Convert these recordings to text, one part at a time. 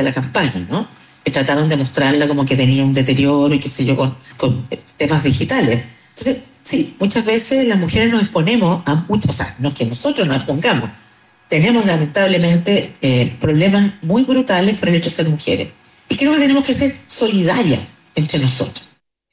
durante la campaña, ¿no? Que trataron de mostrarla como que tenía un deterioro y qué sé yo, con temas digitales. Entonces, sí, muchas veces las mujeres nos exponemos a muchas, o sea, no es que nosotros nos expongamos, tenemos lamentablemente problemas muy brutales por el hecho de ser mujeres. Y creo que tenemos que ser solidarias entre nosotros.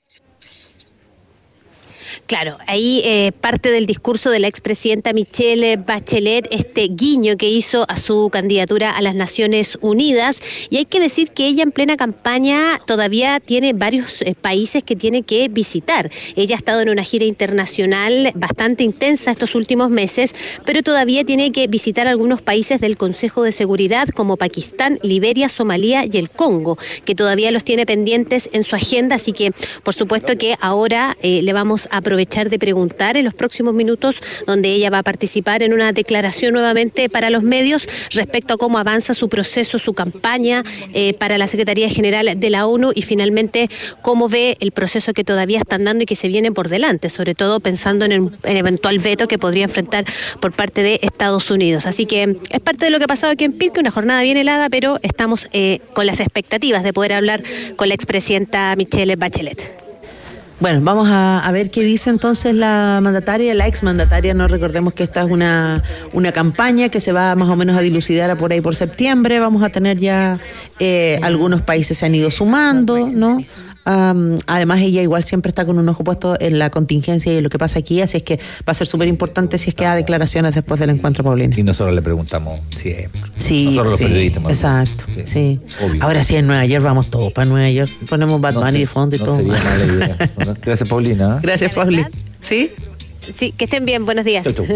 Claro, ahí parte del discurso de la expresidenta Michelle Bachelet, este guiño que hizo a su candidatura a las Naciones Unidas, y hay que decir que ella en plena campaña todavía tiene varios países que tiene que visitar. Ella ha estado en una gira internacional bastante intensa estos últimos meses, pero todavía tiene que visitar algunos países del Consejo de Seguridad como Pakistán, Liberia, Somalia y el Congo, que todavía los tiene pendientes en su agenda, así que por supuesto que ahora le vamos a aprovechar de preguntar en los próximos minutos, donde ella va a participar en una declaración nuevamente para los medios respecto a cómo avanza su proceso, su campaña para la Secretaría General de la ONU, y finalmente cómo ve el proceso que todavía están dando y que se viene por delante, sobre todo pensando en el eventual veto que podría enfrentar por parte de Estados Unidos. Así que es parte de lo que ha pasado aquí en Pirque, una jornada bien helada, pero estamos con las expectativas de poder hablar con la expresidenta Michelle Bachelet. Bueno, vamos a ver qué dice entonces la mandataria, la exmandataria. No recordemos que esta es una campaña que se va más o menos a dilucidar por ahí por septiembre. Vamos a tener ya algunos países se han ido sumando, ¿no? Además ella igual siempre está con un ojo puesto en la contingencia y en lo que pasa aquí, así es que va a ser súper importante si es que da declaraciones después del encuentro, Paulina. Y nosotros le preguntamos siempre. Sí, nosotros los periodistas. Exacto, sí. Ahora sí en Nueva York, vamos todos para Nueva York, ponemos Bad Bunny de fondo y todo. Sería mala idea. Gracias, Paulina. Gracias, Paulina. ¿Sí? Sí, que estén bien, buenos días. Chau.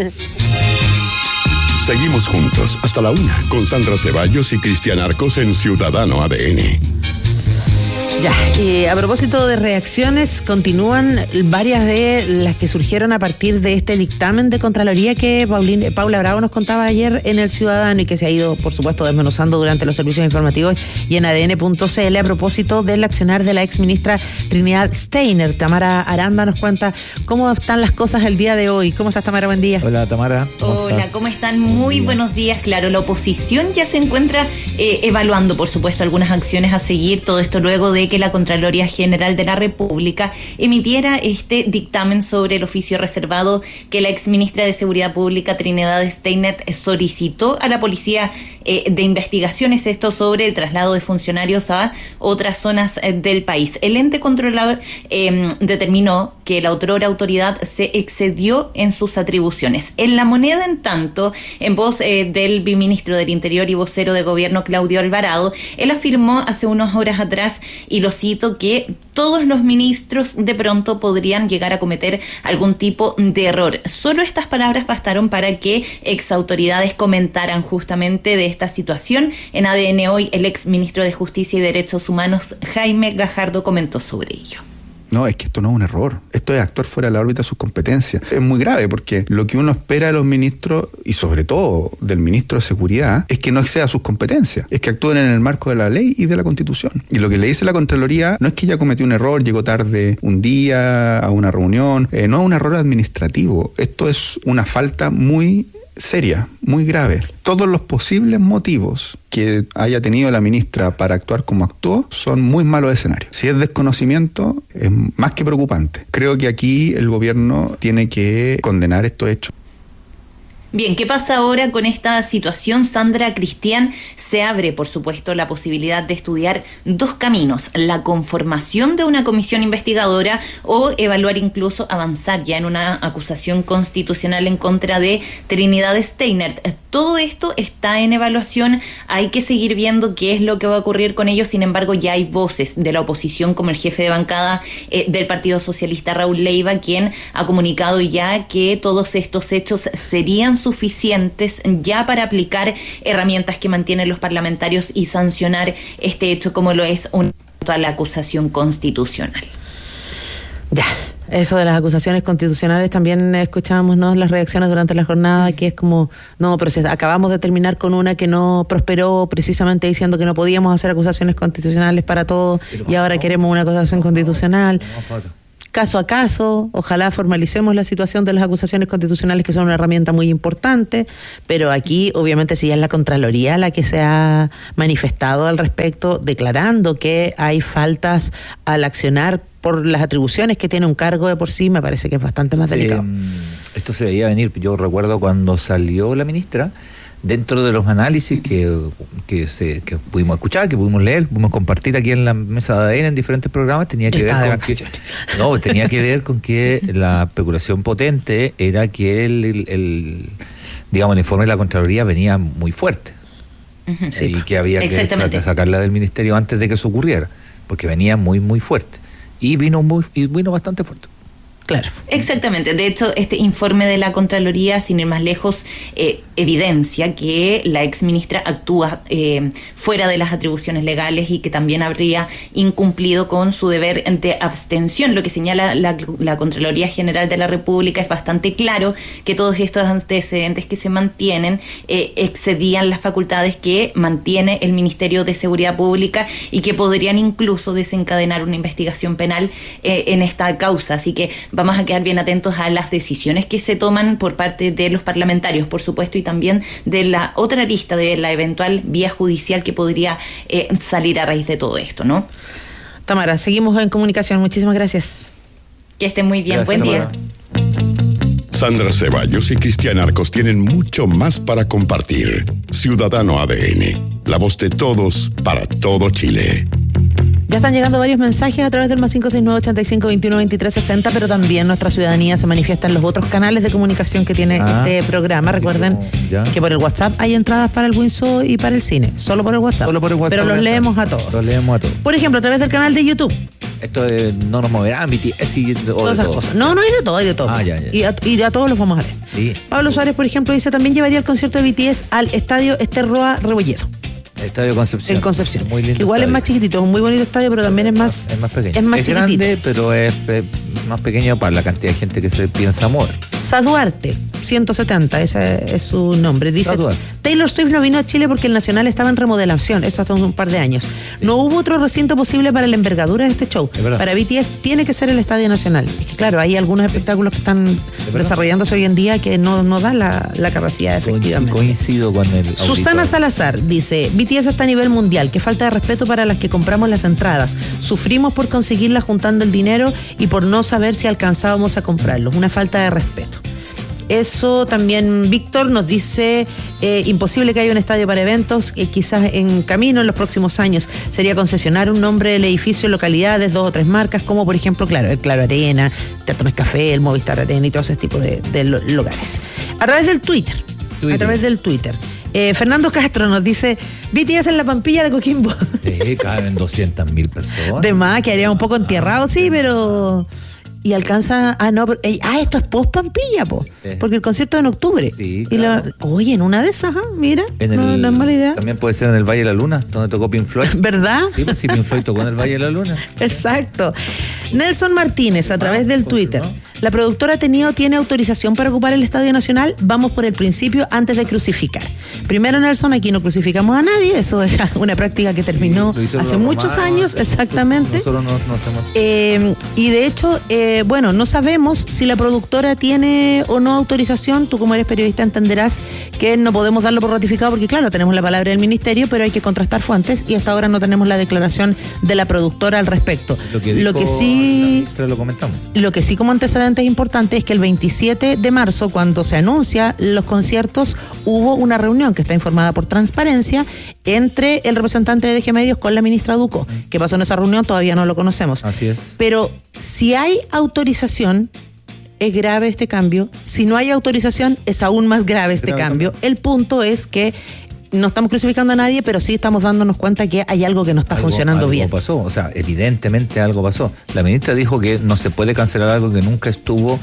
Seguimos juntos hasta la 1 con Sandra Ceballos y Cristian Arcos en Ciudadano ADN. Ya, a propósito de reacciones, continúan varias de las que surgieron a partir de este dictamen de Contraloría que Paula Bravo nos contaba ayer en El Ciudadano y que se ha ido, por supuesto, desmenuzando durante los servicios informativos y en ADN.cl a propósito del accionar de la exministra Trinidad Steiner. Tamara Aranda nos cuenta cómo están las cosas el día de hoy. ¿Cómo estás, Tamara? Buen día. Hola, Tamara. Hola, ¿cómo están? Muy buenos días. Claro, la oposición ya se encuentra evaluando, por supuesto, algunas acciones a seguir. Todo esto luego de que la Contraloría General de la República emitiera este dictamen sobre el oficio reservado que la exministra de Seguridad Pública Trinidad Steiner solicitó a la Policía de Investigaciones, esto sobre el traslado de funcionarios a otras zonas del país. El ente controlador determinó que la otrora autoridad se excedió en sus atribuciones. En La Moneda, en tanto, en voz del viceministro del Interior y vocero de Gobierno, Claudio Alvarado, él afirmó hace unas horas atrás, y lo cito, que todos los ministros de pronto podrían llegar a cometer algún tipo de error. Solo estas palabras bastaron para que exautoridades comentaran justamente de esta situación. En ADN Hoy, el exministro de Justicia y Derechos Humanos, Jaime Gajardo, comentó sobre ello. No, es que esto no es un error. Esto es actuar fuera de la órbita de sus competencias. Es muy grave porque lo que uno espera de los ministros, y sobre todo del ministro de Seguridad, es que no exceda sus competencias. Es que actúen en el marco de la ley y de la Constitución. Y lo que le dice la Contraloría no es que ella cometió un error, llegó tarde un día a una reunión. No es un error administrativo. Esto es una falta muy seria, muy grave. Todos los posibles motivos que haya tenido la ministra para actuar como actuó son muy malos escenarios. Si es desconocimiento, es más que preocupante. Creo que aquí el gobierno tiene que condenar estos hechos. Bien, ¿qué pasa ahora con esta situación, Sandra? Cristian, se abre, por supuesto, la posibilidad de estudiar dos caminos: la conformación de una comisión investigadora o evaluar, incluso avanzar ya en una acusación constitucional en contra de Trinidad Steiner. Todo esto está en evaluación, hay que seguir viendo qué es lo que va a ocurrir con ello. Sin embargo, ya hay voces de la oposición, como el jefe de bancada del Partido Socialista, Raúl Leiva, quien ha comunicado ya que todos estos hechos serían suficientes ya para aplicar herramientas que mantienen los parlamentarios y sancionar este hecho como lo es a la acusación constitucional. Ya, eso de las acusaciones constitucionales también escuchábamos, ¿no?, las reacciones durante la jornada, que es como, no, pero si acabamos de terminar con una que no prosperó, precisamente diciendo que no podíamos hacer acusaciones constitucionales para todo, y ahora queremos una acusación constitucional. caso a caso. Ojalá formalicemos la situación de las acusaciones constitucionales, que son una herramienta muy importante, pero aquí obviamente sí es la Contraloría la que se ha manifestado al respecto, declarando que hay faltas al accionar por las atribuciones que tiene un cargo de por sí. Me parece que es bastante más delicado. Esto se veía venir. Yo recuerdo cuando salió la ministra, dentro de los análisis que pudimos escuchar, que pudimos leer, pudimos compartir aquí en la mesa de ADN en diferentes programas, tenía que ver con que la especulación potente era que el informe de la Contraloría venía muy fuerte. Y que había que sacarla del ministerio antes de que eso ocurriera, porque venía muy, muy fuerte. Y vino bastante fuerte. Claro. Exactamente. De hecho, este informe de la Contraloría, sin ir más lejos, evidencia que la exministra actúa fuera de las atribuciones legales y que también habría incumplido con su deber de abstención. Lo que señala la Contraloría General de la República es bastante claro, que todos estos antecedentes que se mantienen excedían las facultades que mantiene el Ministerio de Seguridad Pública y que podrían incluso desencadenar una investigación penal en esta causa. Así que vamos a quedar bien atentos a las decisiones que se toman por parte de los parlamentarios, por supuesto, y también de la otra arista de la eventual vía judicial que podría salir a raíz de todo esto, ¿no? Tamara, seguimos en comunicación. Muchísimas gracias. Que estén muy bien. Gracias, buen día. Sandra Ceballos y Cristian Arcos tienen mucho más para compartir. Ciudadano ADN, la voz de todos para todo Chile. Ya están llegando varios mensajes a través del +569-85-21-2360, pero también nuestra ciudadanía se manifiesta en los otros canales de comunicación que tiene este programa. Recuerden que por el WhatsApp hay entradas para el Winso y para el cine, solo por el WhatsApp. Pero los leemos a todos. Por ejemplo, a través del canal de YouTube. Esto no nos moverá, BTS y todas esas cosas. No, hay de todo. Y a todos los vamos a ver. Sí. Pablo Suárez, por ejemplo, dice: también llevaría el concierto de BTS al estadio Roa Rebolledo. El estadio Concepción. En Concepción. Muy lindo. Igual estadio. Es más chiquitito, es un muy bonito estadio, pero también es más pequeño. Es más es chiquitito. Grande, pero es más pequeño para la cantidad de gente que se piensa mover. Saduarte, 170, ese es su nombre. Dice: Saduarte. Taylor Swift no vino a Chile porque el Nacional estaba en remodelación, eso hasta un par de años. No hubo otro recinto posible para la envergadura de este show. Para BTS tiene que ser el Estadio Nacional. Es que claro, hay algunos espectáculos que están desarrollándose hoy en día que no dan la capacidad, efectivamente. Coincido con el Susana auditor. Salazar dice: BTS está a nivel mundial, qué falta de respeto para las que compramos las entradas. Sufrimos por conseguirlas juntando el dinero y por no saber si alcanzábamos a comprarlos. Una falta de respeto. Eso también Víctor nos dice: imposible que haya un estadio para eventos, quizás en camino en los próximos años. Sería concesionar un nombre del edificio en localidades, 2 o 3 marcas, como por ejemplo, el Claro Arena, Teatro Nescafé, el Movistar Arena y todo ese tipo de lugares. A través del Twitter. Fernando Castro nos dice: BTS en la Pampilla de Coquimbo. Caben 200.000 personas. De más, que haría un poco entierrado, sí, pero... Y alcanza... esto es post-Pampilla, porque el concierto es en octubre. Sí, claro. Oye, en una de esas, mira, no es mala idea. También puede ser en el Valle de la Luna, donde tocó Pink Floyd. ¿Verdad? Sí, pues sí, Pink Floyd tocó en el Valle de la Luna. Exacto. Nelson Martínez, a través del Twitter: ¿la productora tiene autorización para ocupar el Estadio Nacional? Vamos por el principio antes de crucificar. Primero, Nelson, aquí no crucificamos a nadie, eso es una práctica que terminó hace muchos años, exactamente. Nosotros no hacemos. Y de hecho, no sabemos si la productora tiene o no autorización. Tú, como eres periodista, entenderás que no podemos darlo por ratificado porque, claro, tenemos la palabra del ministerio, pero hay que contrastar fuentes y hasta ahora no tenemos la declaración de la productora al respecto. Lo que sí como antecedente es importante es que el 27 de marzo, cuando se anuncia los conciertos, hubo una reunión que está informada por Transparencia entre el representante de DG Medios con la ministra Ducó. ¿Qué pasó en esa reunión? Todavía no lo conocemos. Así es. Pero si hay autorización, es grave este cambio. Si no hay autorización, es aún más grave este cambio. El punto es que no estamos crucificando a nadie, pero sí estamos dándonos cuenta que hay algo que no está funcionando bien. Algo pasó, evidentemente algo pasó. La ministra dijo que no se puede cancelar algo que nunca estuvo,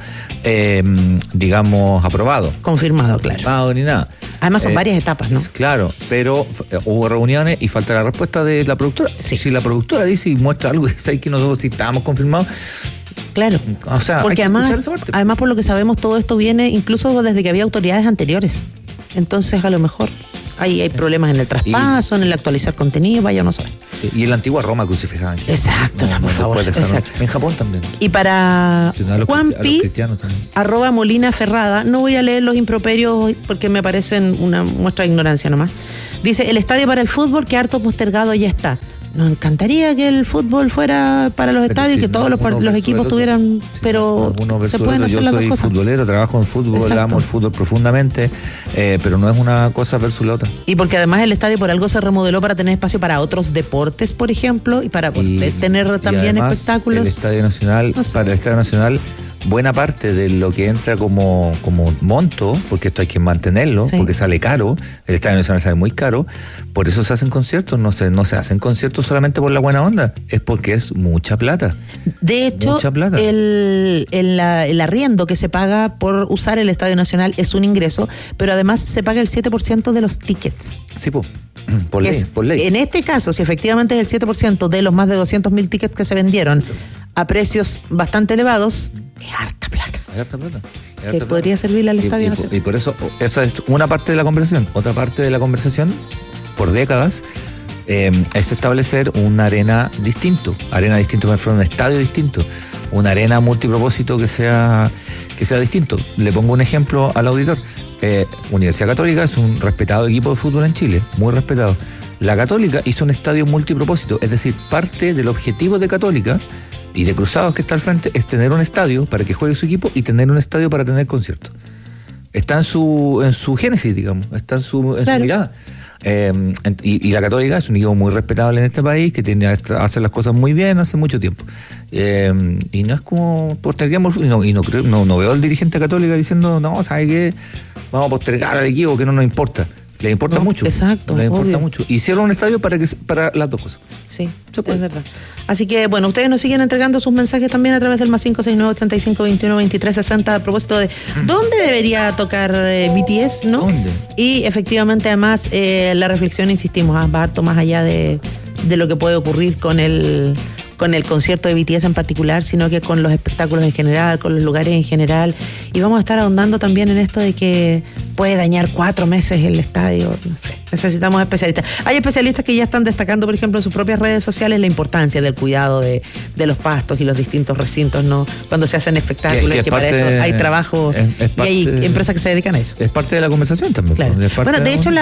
aprobado. Confirmado, claro. Confirmado ni nada. Además son varias etapas, ¿no? Claro, pero hubo reuniones y falta la respuesta de la productora. Sí. Si la productora dice y muestra algo, es ahí que nosotros sí estábamos confirmados. Claro, porque además por lo que sabemos todo esto viene incluso desde que había autoridades anteriores. Entonces a lo mejor hay problemas en el traspaso, en el actualizar contenido, vaya, no saber. Y en la antigua Roma crucificaban. Exacto, por favor. En Japón también. Y para Juanpi, @Molina Ferrada, no voy a leer los improperios porque me parecen una muestra de ignorancia nomás. Dice, el estadio para el fútbol que harto postergado ya está. Nos encantaría que el fútbol fuera para los estadios y que todos los equipos tuvieran, pero se pueden hacer las dos cosas. Yo soy futbolero, trabajo en fútbol, amo el fútbol profundamente, pero no es una cosa versus la otra. Y porque además el estadio por algo se remodeló para tener espacio para otros deportes, por ejemplo, y para tener también espectáculos. El Estadio Nacional, para el Estadio Nacional, buena parte de lo que entra como monto, porque esto hay que mantenerlo, porque sale caro, el Estadio Nacional sale muy caro, por eso se hacen conciertos, no se hacen conciertos solamente por la buena onda, es porque es mucha plata. De hecho, el arriendo que se paga por usar el Estadio Nacional es un ingreso, pero además se paga el 7% de los tickets. Sí, por ley. En este caso, si efectivamente es el 7% de los más de 200.000 tickets que se vendieron a precios bastante elevados, es harta plata. Que podría servirle al Estadio Nacional. Y por eso, esa es una parte de la conversación. Otra parte de la conversación, por décadas, es establecer una arena distinto. Arena distinto, me refiero a un estadio distinto. Una arena multipropósito que sea distinto. Le pongo un ejemplo al auditor. Universidad Católica es un respetado equipo de fútbol en Chile, muy respetado. La Católica hizo un estadio multipropósito, es decir, parte del objetivo de Católica y de Cruzados que está al frente es tener un estadio para que juegue su equipo y tener un estadio para tener conciertos. Está en su génesis, digamos, está en su mirada. Y la Católica es un equipo muy respetable en este país que tiende a hacer las cosas muy bien hace mucho tiempo. Y no es como posterguemos, no veo al dirigente Católica diciendo, no, ¿sabe qué? Vamos a postergar al equipo que no nos importa. Les importa mucho. Exacto. Les importa mucho. Hicieron un estadio para las dos cosas. Sí, es verdad. Así que, bueno, ustedes nos siguen entregando sus mensajes también a través del +569-85-21-2360 a propósito de dónde debería tocar BTS, ¿no? ¿Dónde? Y efectivamente, además, la reflexión, insistimos, va harto más allá de lo que puede ocurrir con el concierto de BTS en particular, sino que con los espectáculos en general, con los lugares en general. Y vamos a estar ahondando también en esto de que puede dañar 4 meses el estadio, no sé, necesitamos especialistas. Hay especialistas que ya están destacando, por ejemplo, en sus propias redes sociales la importancia del cuidado de los pastos y los distintos recintos, ¿no? Cuando se hacen espectáculos, que para eso hay trabajo y hay empresas que se dedican a eso. Es parte de la conversación también. Claro. Bueno, de hecho,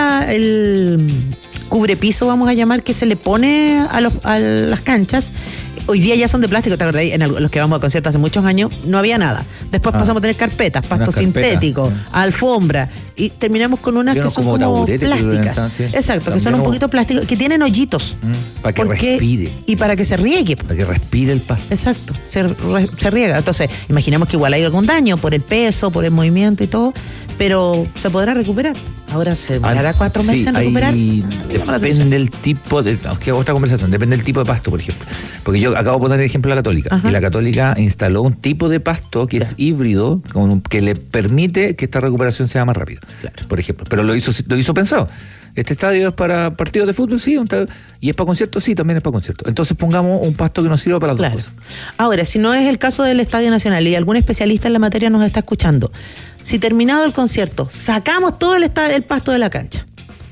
el cubrepiso, vamos a llamar, que se le pone a las canchas, hoy día ya son de plástico, ¿te acordás? En los que vamos a conciertos hace muchos años no había nada. Después pasamos a tener carpetas, pasto sintético, alfombra, y terminamos con unas que son como plásticas. Exacto, que son un poquito plásticos, que tienen hoyitos. Para que respire. Y para que se riegue. Para que respire el pasto. Exacto, se riega. Entonces, imaginemos que igual hay algún daño por el peso, por el movimiento y todo, pero se podrá recuperar. Ahora se demorará 4 meses en recuperar. Depende del tipo de... otra conversación, depende del tipo de pasto, por ejemplo. Porque yo acabo de poner el ejemplo de la Católica. Ajá. Y la Católica instaló un tipo de pasto que es híbrido, que le permite que esta recuperación sea más rápida. Claro. Por ejemplo. Pero lo hizo pensado. Este estadio es para partidos de fútbol, sí, y es para conciertos, sí, también es para conciertos. Entonces pongamos un pasto que nos sirva para las dos cosas. Ahora, si no es el caso del Estadio Nacional y algún especialista en la materia nos está escuchando, si terminado el concierto sacamos todo el pasto de la cancha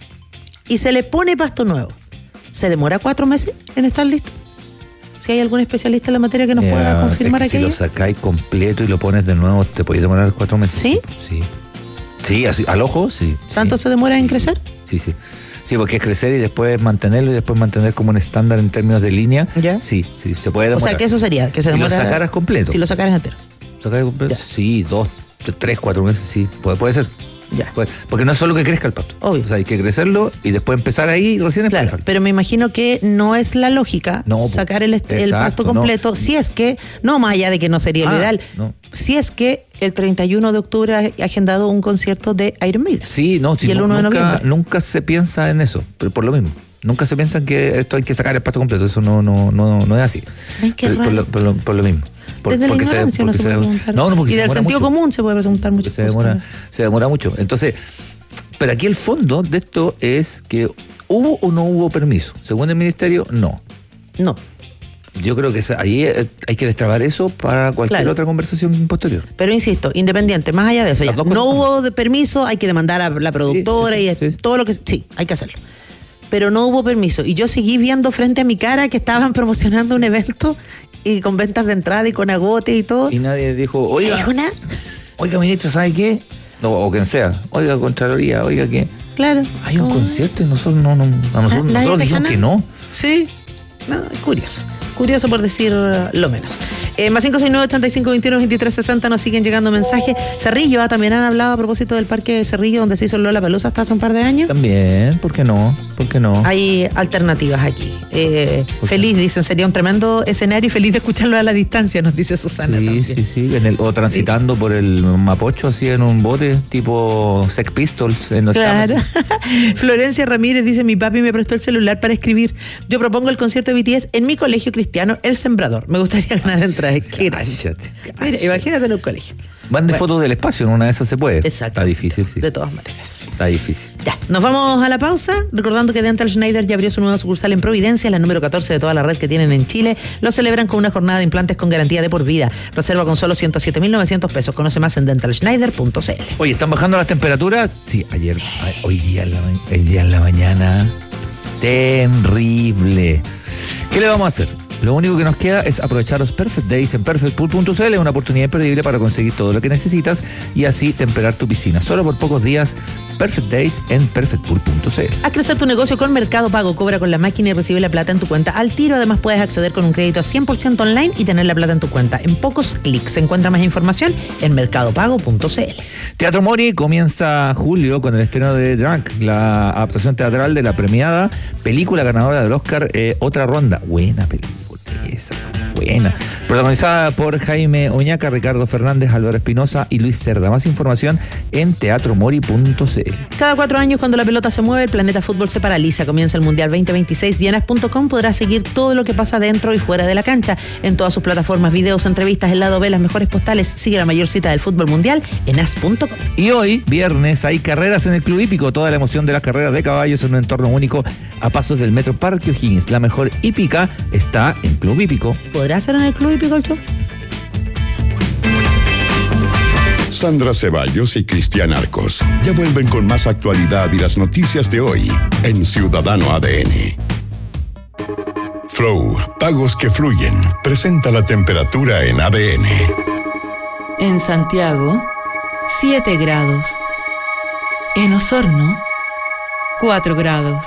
y se le pone pasto nuevo, ¿se demora 4 meses en estar listo? Si hay algún especialista en la materia que nos pueda confirmar aquello. Si lo sacáis completo y lo pones de nuevo, ¿te podéis demorar 4 meses? ¿Sí? Sí. Sí, así, al ojo, sí. ¿Tanto se demora en crecer? Sí. Sí, porque es crecer y después mantenerlo y después mantener como un estándar en términos de línea. ¿Ya? Sí, se puede demorar. O sea, que eso sería, que se demora. Si lo sacaras completo. Si lo sacaras entero. ¿Sacaras completo? Ya. Sí, 2, 3, 4 meses, sí. Puede ser. Ya. Porque no es solo que crezca el pasto. Obvio. O sea, hay que crecerlo y después empezar ahí recién. Claro, pero me imagino que no es la lógica sacar el pasto completo, si es que, no más allá de que no sería lo ideal, si es que el 31 de octubre ha agendado un concierto de Iron Maiden. Sí, y el 1 de noviembre. Nunca se piensa en eso, pero por lo mismo. Nunca se piensa en que esto hay que sacar el pasto completo, eso no es así. Por lo mismo. Desde la ignorancia no se puede preguntar. Y del sentido común se puede preguntar mucho. Se demora mucho. Entonces, pero aquí el fondo de esto es que ¿hubo o no hubo permiso? Según el ministerio, no. Yo creo que ahí hay que destrabar eso para cualquier otra conversación posterior. Pero insisto, independiente, más allá de eso, no hubo de permiso, hay que demandar a la productora todo lo que... Sí, hay que hacerlo. Pero no hubo permiso. Y yo seguí viendo frente a mi cara que estaban promocionando un evento y con ventas de entrada y con agote y todo. Y nadie dijo, oiga, ministro, ¿sabe qué? O quien sea, oiga, Contraloría, oiga, ¿qué? Claro. Hay un concierto y nosotros nosotros dijimos que no. Sí. No, es curioso. Curioso por decir lo menos. Más 569-8521-2360 nos siguen llegando mensajes. Cerrillo, también han hablado a propósito del parque de Cerrillo donde se hizo Lollapalooza hasta hace un par de años. También, ¿por qué no? Hay alternativas aquí. Feliz, dicen, sería un tremendo escenario y feliz de escucharlo a la distancia, nos dice Susana. Sí. O transitando por el Mapocho así en un bote tipo Sex Pistols. Claro. Florencia Ramírez dice, mi papi me prestó el celular para escribir. Yo propongo el concierto de BTS en mi colegio cristiano, El Sembrador. Me gustaría ganar entradas. Qué gracia. Mira, imagínate en un colegio. Mande fotos del espacio, en una de esas se puede. Exacto. Está difícil, sí. De todas maneras. Está difícil. Ya, nos vamos a la pausa, recordando que Dental Schneider ya abrió su nueva sucursal en Providencia, la número 14 de toda la red que tienen en Chile. Lo celebran con una jornada de implantes con garantía de por vida. Reserva con solo 107.900 pesos. Conoce más en dentalschneider.cl. Oye, ¿están bajando las temperaturas? Sí, hoy día en la mañana. Terrible. ¿Qué le vamos a hacer? Lo único que nos queda es aprovechar los Perfect Days en perfectpool.cl, una oportunidad imperdible para conseguir todo lo que necesitas y así temperar tu piscina. Solo por pocos días, Perfect Days en perfectpool.cl. Haz crecer tu negocio con Mercado Pago. Cobra con la máquina y recibe la plata en tu cuenta al tiro. Además, puedes acceder con un crédito 100% online y tener la plata en tu cuenta en pocos clics. Encuentra más información en mercadopago.cl. Teatro Mori comienza julio con el estreno de Drunk, la adaptación teatral de la premiada película ganadora del Oscar, Otra Ronda. Buena película. Esa, buena. Protagonizada por Jaime Oñaca, Ricardo Fernández, Álvaro Espinosa y Luis Cerda. Más información en teatromori.cl. Cada 4 años, cuando la pelota se mueve, el planeta fútbol se paraliza. Comienza el Mundial 2026 y en as.com podrás seguir todo lo que pasa dentro y fuera de la cancha. En todas sus plataformas, videos, entrevistas, el lado B, las mejores postales. Sigue la mayor cita del fútbol mundial en as.com. Y hoy, viernes, hay carreras en el Club Hípico. Toda la emoción de las carreras de caballos en un entorno único a pasos del Metro Parque O'Higgins. La mejor hípica está en Club Hípico. ¿Podrá ser en el Club Hípico el show? Sandra Ceballos y Cristian Arcos ya vuelven con más actualidad y las noticias de hoy en Ciudadano ADN. Flow, pagos que fluyen, presenta la temperatura en ADN. En Santiago, 7 grados. En Osorno, 4 grados.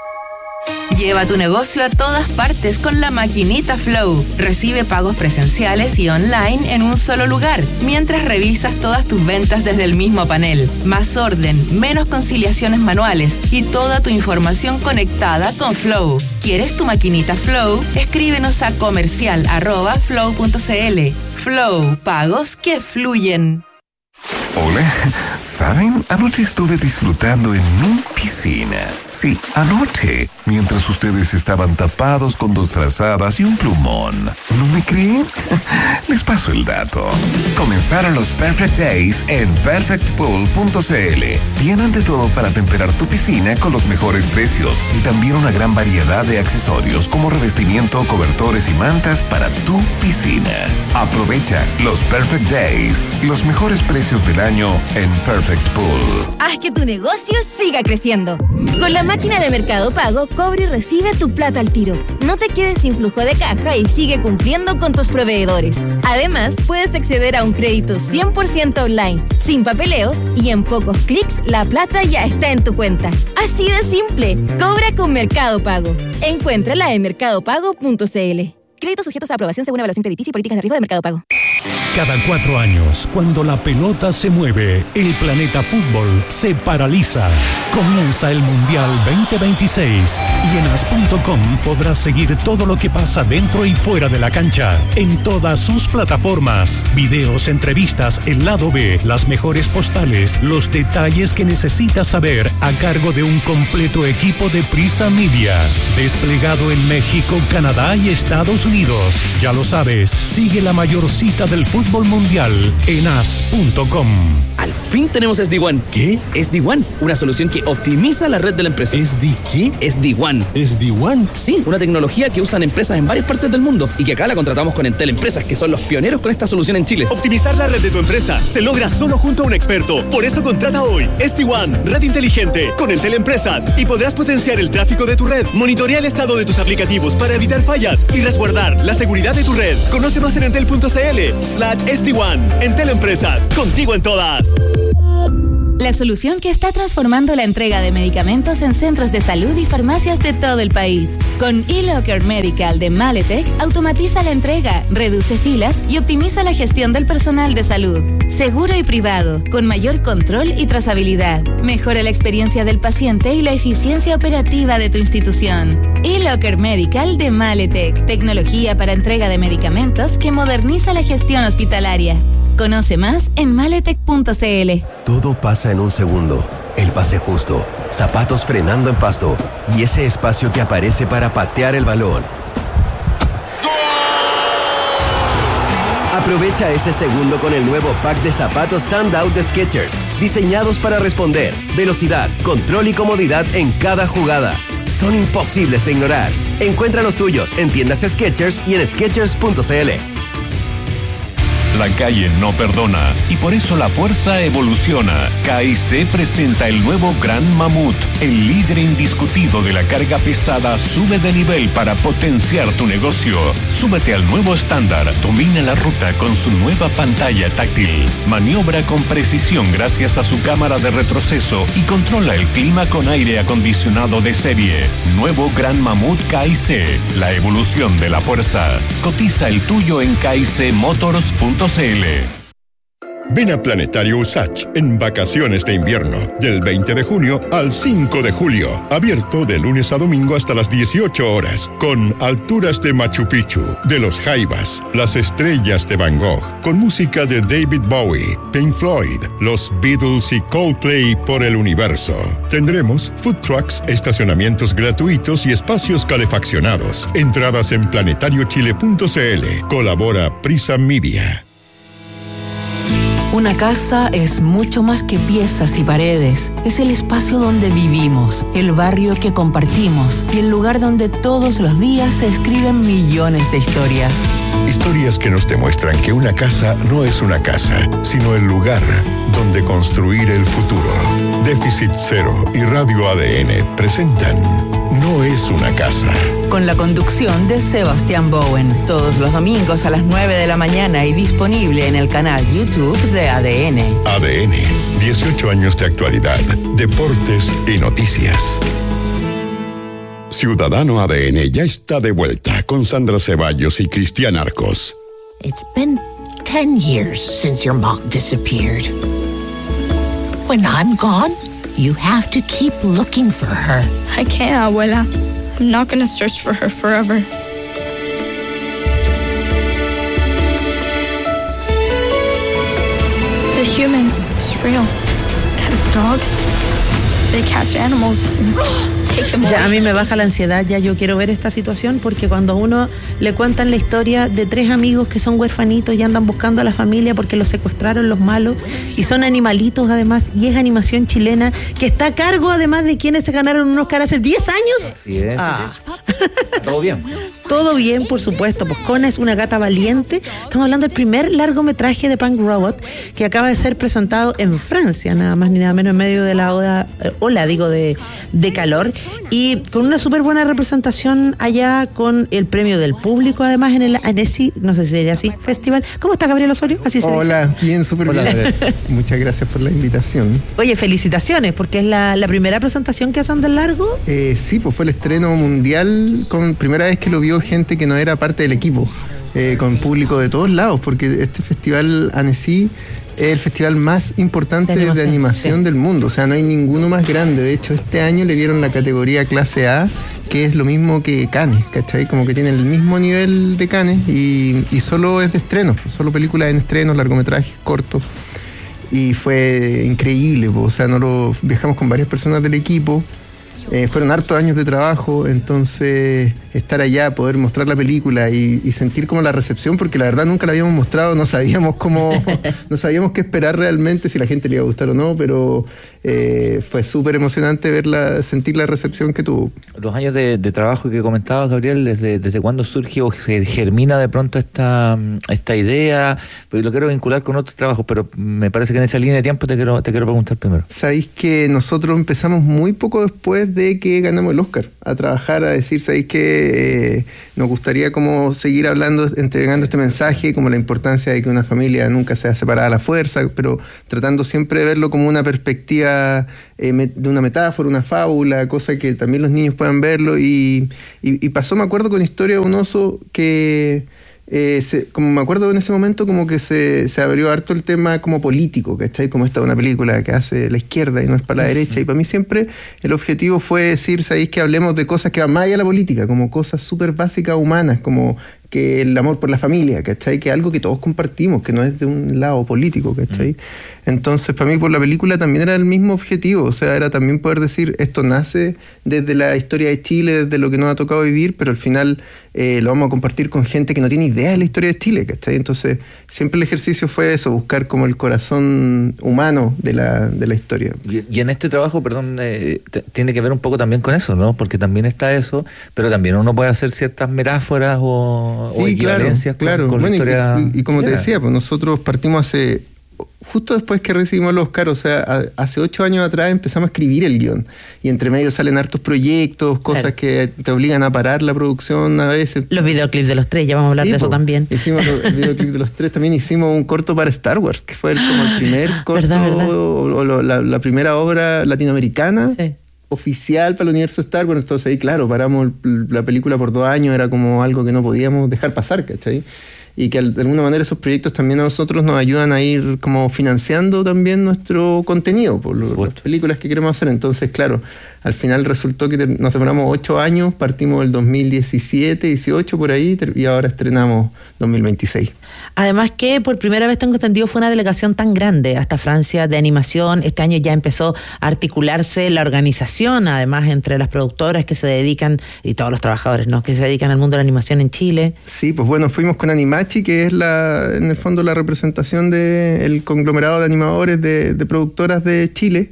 Lleva tu negocio a todas partes con la maquinita Flow. Recibe pagos presenciales y online en un solo lugar, mientras revisas todas tus ventas desde el mismo panel. Más orden, menos conciliaciones manuales y toda tu información conectada con Flow. ¿Quieres tu maquinita Flow? Escríbenos a comercial@flow.cl. Flow, pagos que fluyen. Hola, ¿saben? Anoche estuve disfrutando en mi piscina. Sí, anoche, mientras ustedes estaban tapados con 2 frazadas y un plumón. ¿No me creen? Les paso el dato. Comenzaron los Perfect Days en perfectpool.cl. Tienen de todo para temperar tu piscina con los mejores precios y también una gran variedad de accesorios como revestimiento, cobertores y mantas para tu piscina. Aprovecha los Perfect Days, los mejores precios del año en Perfect Pool. Haz que tu negocio siga creciendo. Con la máquina de Mercado Pago, cobra y recibe tu plata al tiro. No te quedes sin flujo de caja y sigue cumpliendo con tus proveedores. Además, puedes acceder a un crédito 100% online, sin papeleos y en pocos clics la plata ya está en tu cuenta. Así de simple. Cobra con Mercado Pago. Encuéntrala en mercadopago.cl. Créditos sujetos a aprobación según evaluación crediticia y políticas de riesgo de Mercado Pago. Cada 4 años, cuando la pelota se mueve, el planeta fútbol se paraliza. Comienza el Mundial 2026 y en as.com podrás seguir todo lo que pasa dentro y fuera de la cancha, en todas sus plataformas. Videos, entrevistas, el lado B, las mejores postales, los detalles que necesitas saber a cargo de un completo equipo de Prisa Media, desplegado en México, Canadá y Estados Unidos. Ya lo sabes, sigue la mayor cita del fútbol mundial en as.com. Al fin tenemos SD-WAN. ¿Qué? SD-WAN, una solución que optimiza la red de la empresa. ¿Qué? SD-WAN. ¿SD-WAN? Sí, una tecnología que usan empresas en varias partes del mundo y que acá la contratamos con Entel Empresas, que son los pioneros con esta solución en Chile. Optimizar la red de tu empresa se logra solo junto a un experto. Por eso contrata hoy SD-WAN, red inteligente, con Entel Empresas, y podrás potenciar el tráfico de tu red, monitorear el estado de tus aplicativos para evitar fallas y resguardar la seguridad de tu red. Conoce más en entel.cl/SD-WAN. Entel Empresas, contigo en todas. La solución que está transformando la entrega de medicamentos en centros de salud y farmacias de todo el país. Con eLocker Medical de Maletec, automatiza la entrega, reduce filas y optimiza la gestión del personal de salud. Seguro y privado, con mayor control y trazabilidad. Mejora la experiencia del paciente y la eficiencia operativa de tu institución. eLocker Medical de Maletec, tecnología para entrega de medicamentos que moderniza la gestión hospitalaria. Conoce más en maletec.cl. Todo pasa en un segundo. El pase justo, zapatos frenando en pasto y ese espacio que aparece para patear el balón. Aprovecha ese segundo con el nuevo pack de zapatos Standout de Skechers, diseñados para responder, velocidad, control y comodidad en cada jugada. Son imposibles de ignorar. Encuentra los tuyos en tiendas Skechers y en Skechers.cl. La calle no perdona y por eso la fuerza evoluciona. KIC presenta el nuevo Gran Mamut. El líder indiscutido de la carga pesada sube de nivel para potenciar tu negocio. Súbete al nuevo estándar. Domina la ruta con su nueva pantalla táctil. Maniobra con precisión gracias a su cámara de retroceso y controla el clima con aire acondicionado de serie. Nuevo Gran Mamut KIC. La evolución de la fuerza. Cotiza el tuyo en kicmotors.cl. Ven a Planetario Usach en vacaciones de invierno, del 20 de junio al 5 de julio. Abierto de lunes a domingo hasta las 18 horas, con alturas de Machu Picchu, de los Jaivas, las estrellas de Van Gogh, con música de David Bowie, Pink Floyd, los Beatles y Coldplay por el universo. Tendremos food trucks, estacionamientos gratuitos y espacios calefaccionados. Entradas en planetariochile.cl. Colabora Prisa Media. Una casa es mucho más que piezas y paredes. Es el espacio donde vivimos, el barrio que compartimos y el lugar donde todos los días se escriben millones de historias. Historias que nos demuestran que una casa no es una casa, sino el lugar donde construir el futuro. Déficit Cero y Radio ADN presentan No es una casa. Con la conducción de Sebastián Bowen, todos los domingos a las 9 de la mañana y disponible en el canal YouTube de ADN. ADN, 18 años de actualidad, deportes y noticias. Ciudadano ADN ya está de vuelta con Sandra Ceballos y Cristian Arcos. It's been 10 years since your mom disappeared. When I'm gone, you have to keep looking for her. I can't, Abuela. I'm not going to search for her forever. The human is real. It has dogs. They catch animals and take them away. Ya a mí me baja la ansiedad, ya yo quiero ver esta situación, porque cuando a uno le cuentan la historia de 3 amigos que son huerfanitos y andan buscando a la familia porque los secuestraron los malos, y son animalitos además, y es animación chilena que está a cargo además de quienes se ganaron un Oscar hace 10 años. Sí, todo bien. Todo bien, por supuesto. Pues Kona es una gata valiente. Estamos hablando del primer largometraje de Punk Robot que acaba de ser presentado en Francia, nada más ni nada menos, en medio de la ola de calor, y con una súper buena representación allá, con el premio del público además en el Annecy, no sé si sería así, Festival. ¿Cómo está Gabriel Osorio? Así se Hola, dice. bien, súper bien. Muchas gracias por la invitación. Oye, felicitaciones, porque es la primera presentación que hacen del largo. Sí, pues fue el estreno mundial, con primera vez que lo vio gente que no era parte del equipo, con público de todos lados, porque este festival Annecy es el festival más importante de animación del mundo. O sea, no hay ninguno más grande. De hecho, este año le dieron la categoría clase A, que es lo mismo que Cannes, ¿cachai? Como que tiene el mismo nivel de Cannes, y solo es de estrenos, solo películas en estrenos, largometrajes, cortos. Y fue increíble, o sea, viajamos con varias personas del equipo, fueron hartos años de trabajo, entonces estar allá, poder mostrar la película y sentir como la recepción, porque la verdad nunca la habíamos mostrado, no sabíamos qué esperar realmente, si la gente le iba a gustar o no, pero fue súper emocionante sentir la recepción que tuvo. Los años de trabajo que comentabas, Gabriel, ¿desde cuándo surge o se germina de pronto esta idea? Porque lo quiero vincular con otros trabajos, pero me parece que en esa línea de tiempo te quiero preguntar primero. Sabéis que nosotros empezamos muy poco después de que ganamos el Oscar a trabajar, a decir, sabéis que nos gustaría como seguir hablando, entregando este mensaje, como la importancia de que una familia nunca sea separada a la fuerza, pero tratando siempre de verlo como una perspectiva de una metáfora, una fábula, cosa que también los niños puedan verlo. Y pasó, me acuerdo, con Historia de un oso que... como me acuerdo en ese momento, como que se abrió harto el tema como político, ¿cachai? Como esta es una película que hace la izquierda y no es para la derecha, y para mí siempre el objetivo fue decir, ¿sabéis? Que hablemos de cosas que van más allá de la política, como cosas súper básicas humanas, como que el amor por la familia, ¿cachai? Que es algo que todos compartimos, que no es de un lado político, ¿cachai? Entonces, para mí, por la película también era el mismo objetivo, o sea, era también poder decir, esto nace desde la historia de Chile, desde lo que nos ha tocado vivir, pero al final lo vamos a compartir con gente que no tiene idea de la historia de Chile, ¿cachai? Entonces, siempre el ejercicio fue eso, buscar como el corazón humano de la historia. Y en este trabajo, perdón, tiene que ver un poco también con eso, ¿no? Porque también está eso, pero también uno puede hacer ciertas metáforas o equivalencias con la historia. Y como te decía, pues nosotros partimos justo después que recibimos el Oscar, o sea, hace 8 años atrás empezamos a escribir el guión. Y entre medio salen hartos proyectos, cosas que te obligan a parar la producción a veces. Los videoclips de los 3, ya vamos a hablar de eso también. Hicimos los videoclips de los 3, también hicimos un corto para Star Wars, que fue como el primer corto, o la primera obra latinoamericana. Sí. Oficial para el universo Star Wars. Entonces ahí, claro, paramos la película por 2 años, era como algo que no podíamos dejar pasar, ¿cachai? Y que de alguna manera esos proyectos también a nosotros nos ayudan a ir como financiando también nuestro contenido por las películas que queremos hacer. Entonces, claro, al final resultó que nos demoramos 8 años, partimos el 2017, 18 por ahí, y ahora estrenamos 2026. Además que por primera vez, tengo entendido, fue una delegación tan grande hasta Francia de animación. Este año ya empezó a articularse la organización, además, entre las productoras que se dedican, y todos los trabajadores, ¿no?, que se dedican al mundo de la animación en Chile. Sí, pues bueno, fuimos con Animachi, que es en el fondo la representación del conglomerado de animadores de productoras de Chile.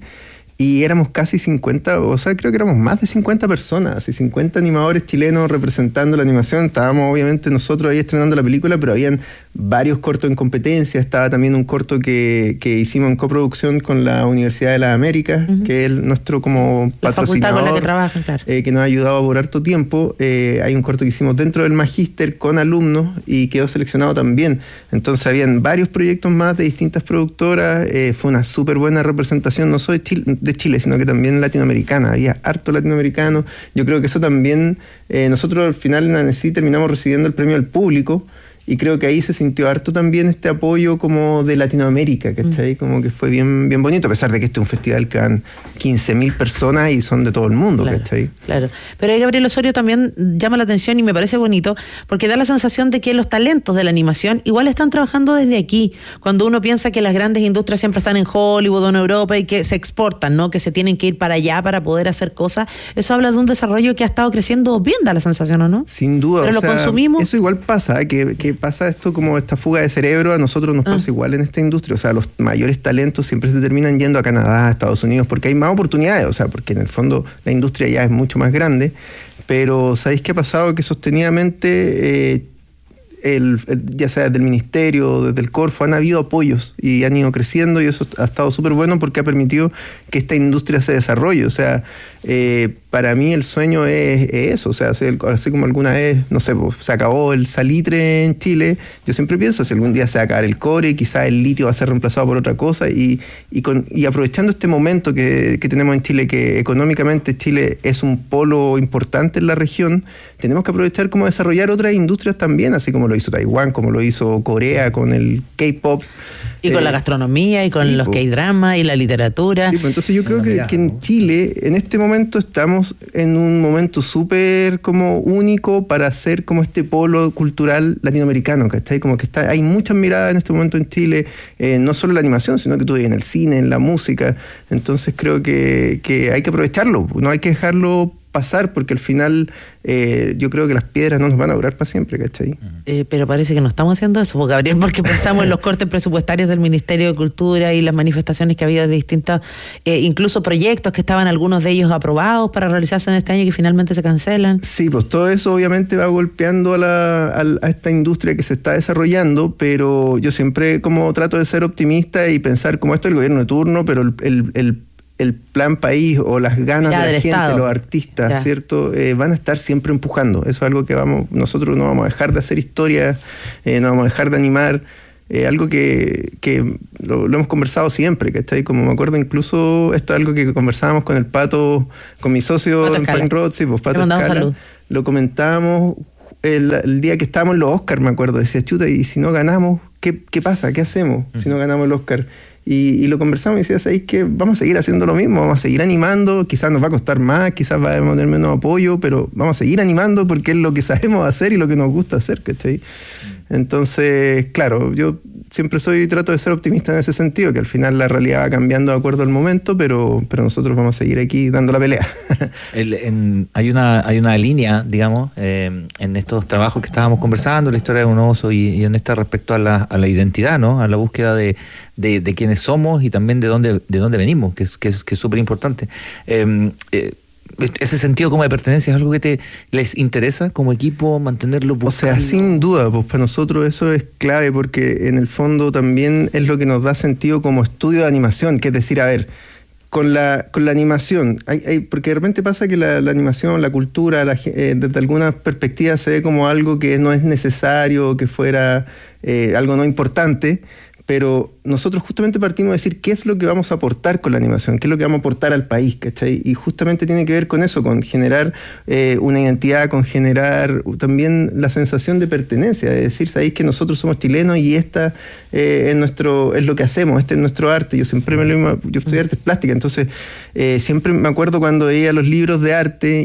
Y éramos casi 50, o sea, creo que éramos más de 50 personas, y 50 animadores chilenos representando la animación. Estábamos obviamente nosotros ahí estrenando la película, pero habían varios cortos en competencia. Estaba también un corto que hicimos en coproducción con la Universidad de las Américas, que es nuestro como patrocinador, con la que trabajan, claro. Que nos ha ayudado por harto tiempo. Hay un corto que hicimos dentro del Magíster con alumnos y quedó seleccionado también. Entonces habían varios proyectos más de distintas productoras. Fue una súper buena representación, no solo de Chile, sino que también latinoamericana. Había harto latinoamericano. Yo creo que eso también, nosotros al final en ANECI terminamos recibiendo el premio al público, y creo que ahí se sintió harto también este apoyo como de Latinoamérica, ¿cachai? Como que fue bien, bien bonito, a pesar de que este es un festival que van 15.000 personas y son de todo el mundo, claro, ¿cachai? Claro, pero ahí Gabriel Osorio también llama la atención y me parece bonito, porque da la sensación de que los talentos de la animación igual están trabajando desde aquí. Cuando uno piensa que las grandes industrias siempre están en Hollywood o en Europa y que se exportan, ¿no?, que se tienen que ir para allá para poder hacer cosas, eso habla de un desarrollo que ha estado creciendo bien, da la sensación, ¿o no? Sin duda. Pero lo consumimos. Eso igual pasa, que pasa esto como esta fuga de cerebro, a nosotros nos pasa igual en esta industria. O sea, los mayores talentos siempre se terminan yendo a Canadá, a Estados Unidos, porque hay más oportunidades, o sea, porque en el fondo la industria ya es mucho más grande. Pero ¿sabéis qué ha pasado? Que sostenidamente ya sea desde el Ministerio, desde el Corfo, han habido apoyos y han ido creciendo, y eso ha estado súper bueno porque ha permitido que esta industria se desarrolle. O sea, para mí el sueño es eso, o sea, así como alguna vez, no sé, pues, se acabó el salitre en Chile, yo siempre pienso, si algún día se va a acabar el cobre, quizás el litio va a ser reemplazado por otra cosa, y aprovechando este momento que tenemos en Chile, que económicamente Chile es un polo importante en la región, tenemos que aprovechar como desarrollar otras industrias también, así como lo hizo Taiwán, como lo hizo Corea con el K-pop. Y con la gastronomía, y con los K-drama, y la literatura. Sí, pues entonces yo creo que en Chile, en este momento, estamos en un momento súper como único para hacer como este polo cultural latinoamericano, ¿cachai? Como que hay muchas miradas en este momento en Chile, no solo en la animación, sino que tú ves en el cine, en la música. Entonces creo que hay que aprovecharlo, no hay que dejarlo pasar, porque al final yo creo que las piedras no nos van a durar para siempre, ¿cachai? Pero parece que no estamos haciendo eso, Gabriel, porque pensamos en los cortes presupuestarios del Ministerio de Cultura y las manifestaciones que había de distintos, incluso proyectos que estaban algunos de ellos aprobados para realizarse en este año y que finalmente se cancelan. Sí, pues todo eso obviamente va golpeando a esta industria que se está desarrollando, pero yo siempre como trato de ser optimista y pensar como esto es el gobierno de turno, pero el plan país o las ganas de la gente, Estado. Los artistas, ¿cierto? Van a estar siempre empujando. Eso es algo que nosotros no vamos a dejar de hacer historia, no vamos a dejar de animar. Algo que lo hemos conversado siempre, ¿cachai? Como me acuerdo incluso, esto es algo que conversábamos con el Pato, con mi socio Pato en Punk Road, sí, pues Pato Escala. Lo comentábamos el día que estábamos en los Oscar, me acuerdo. Decía, chuta, y si no ganamos, ¿qué pasa? ¿Qué hacemos si no ganamos el Oscar? Y lo conversamos y decía, ¿sabéis que vamos a seguir haciendo lo mismo? Vamos a seguir animando, quizás nos va a costar más, quizás va a tener menos apoyo, pero vamos a seguir animando porque es lo que sabemos hacer y lo que nos gusta hacer, ¿cachai? Entonces, claro, yo siempre trato de ser optimista en ese sentido, que al final la realidad va cambiando de acuerdo al momento, pero nosotros vamos a seguir aquí dando la pelea. Hay una línea, digamos, en estos trabajos que estábamos conversando, la historia de un oso y en esta respecto a la identidad, ¿no? A la búsqueda de quiénes somos y también de dónde venimos, que es súper importante. Ese sentido como de pertenencia es algo que les interesa como equipo mantenerlo buscando. O sea, sin duda, pues para nosotros eso es clave, porque en el fondo también es lo que nos da sentido como estudio de animación, que es decir, a ver, con la animación, porque de repente pasa que la animación, la cultura, desde algunas perspectivas se ve como algo que no es necesario, que fuera algo no importante. Pero nosotros justamente partimos de decir qué es lo que vamos a aportar con la animación, qué es lo que vamos a aportar al país, ¿cachai? Y justamente tiene que ver con eso, con generar una identidad, con generar también la sensación de pertenencia, de decir, sabéis que nosotros somos chilenos y esta es lo que hacemos, este es nuestro arte. Yo siempre yo estudié artes plásticas, entonces siempre me acuerdo cuando veía los libros de arte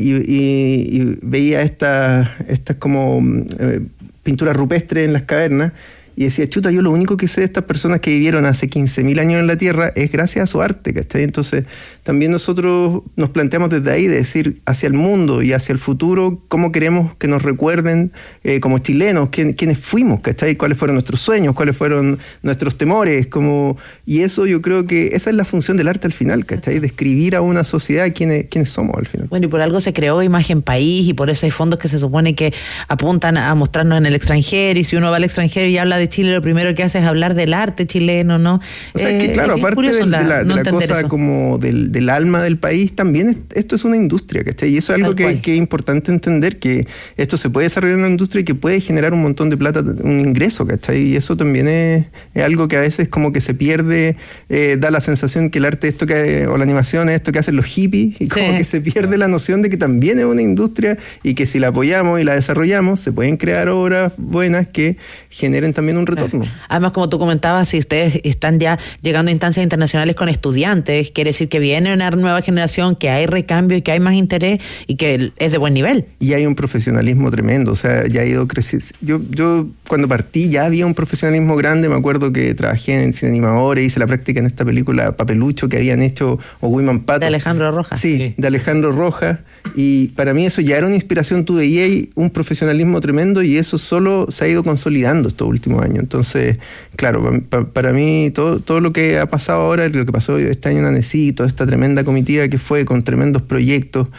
y veía estas como pinturas rupestres en las cavernas. Y decía, chuta, yo lo único que sé de estas personas que vivieron hace 15.000 años en la Tierra es gracias a su arte, ¿cachai? Entonces, también nosotros nos planteamos desde ahí de decir hacia el mundo y hacia el futuro, cómo queremos que nos recuerden como chilenos, quiénes fuimos, ¿cachai? Cuáles fueron nuestros sueños, cuáles fueron nuestros temores, y eso yo creo que esa es la función del arte al final, ¿cachai? Describir a una sociedad quiénes somos al final. Bueno, y por algo se creó Imagen País y por eso hay fondos que se supone que apuntan a mostrarnos en el extranjero, y si uno va al extranjero y habla de Chile, lo primero que hace es hablar del arte chileno, ¿no? O sea, que claro, aparte de la cosa eso. Como del alma del país, también esto es una industria, ¿cachai? Y eso es algo que es importante entender, que esto se puede desarrollar en una industria y que puede generar un montón de plata, un ingreso, ¿cachai? Y eso también es algo que a veces como que se pierde, da la sensación que el arte o la animación es esto que hacen los hippies, y como que se pierde la noción de que también es una industria y que si la apoyamos y la desarrollamos, se pueden crear obras buenas que generen también un retorno. Además, como tú comentabas, si ustedes están ya llegando a instancias internacionales con estudiantes, quiere decir que viene una nueva generación, que hay recambio y que hay más interés y que es de buen nivel. Y hay un profesionalismo tremendo, o sea, ya ha ido creciendo. Yo cuando partí ya había un profesionalismo grande, me acuerdo que trabajé en cine animadores, hice la práctica en esta película Papelucho que habían hecho Wiman Pato. De Alejandro Rojas. Sí, de Alejandro Rojas. Y para mí eso ya era una inspiración. Tú veías un profesionalismo tremendo y eso solo se ha ido consolidando estos últimos años. Entonces, claro, para mí todo lo que ha pasado ahora, lo que pasó este año en ANECI, toda esta tremenda comitiva que fue con tremendos proyectos,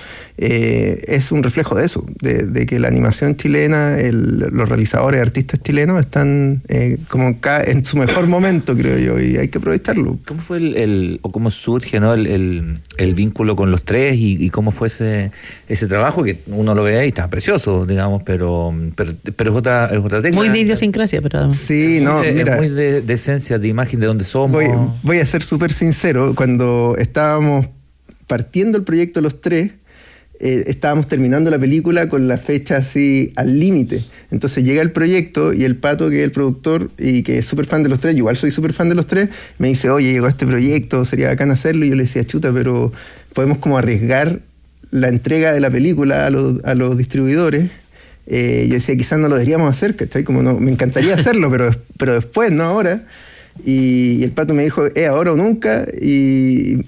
es un reflejo de eso, de que la animación chilena, los realizadores, artistas chilenos están como en su mejor momento, creo yo, y hay que aprovecharlo. ¿Cómo fue o cómo surge, ¿no? el vínculo con los tres y cómo fue ese trabajo que uno lo ve y está precioso, digamos, pero es otra técnica? Muy de idiosincrasia, pero sí, no, mira, muy de esencia, de imagen de dónde somos. Voy a ser súper sincero. Cuando estábamos partiendo el proyecto los tres, estábamos terminando la película con la fecha así al límite. Entonces llega el proyecto y el Pato, que es el productor y que es súper fan de los tres, yo igual soy súper fan de los tres, me dice, oye, llegó este proyecto, sería bacán hacerlo. Y yo le decía, chuta, pero podemos como arriesgar la entrega de la película a los distribuidores. Yo decía, quizás no lo deberíamos hacer, ¿cachai? Como no, me encantaría hacerlo, pero después, no ahora. Y el Pato me dijo, ahora o nunca. Y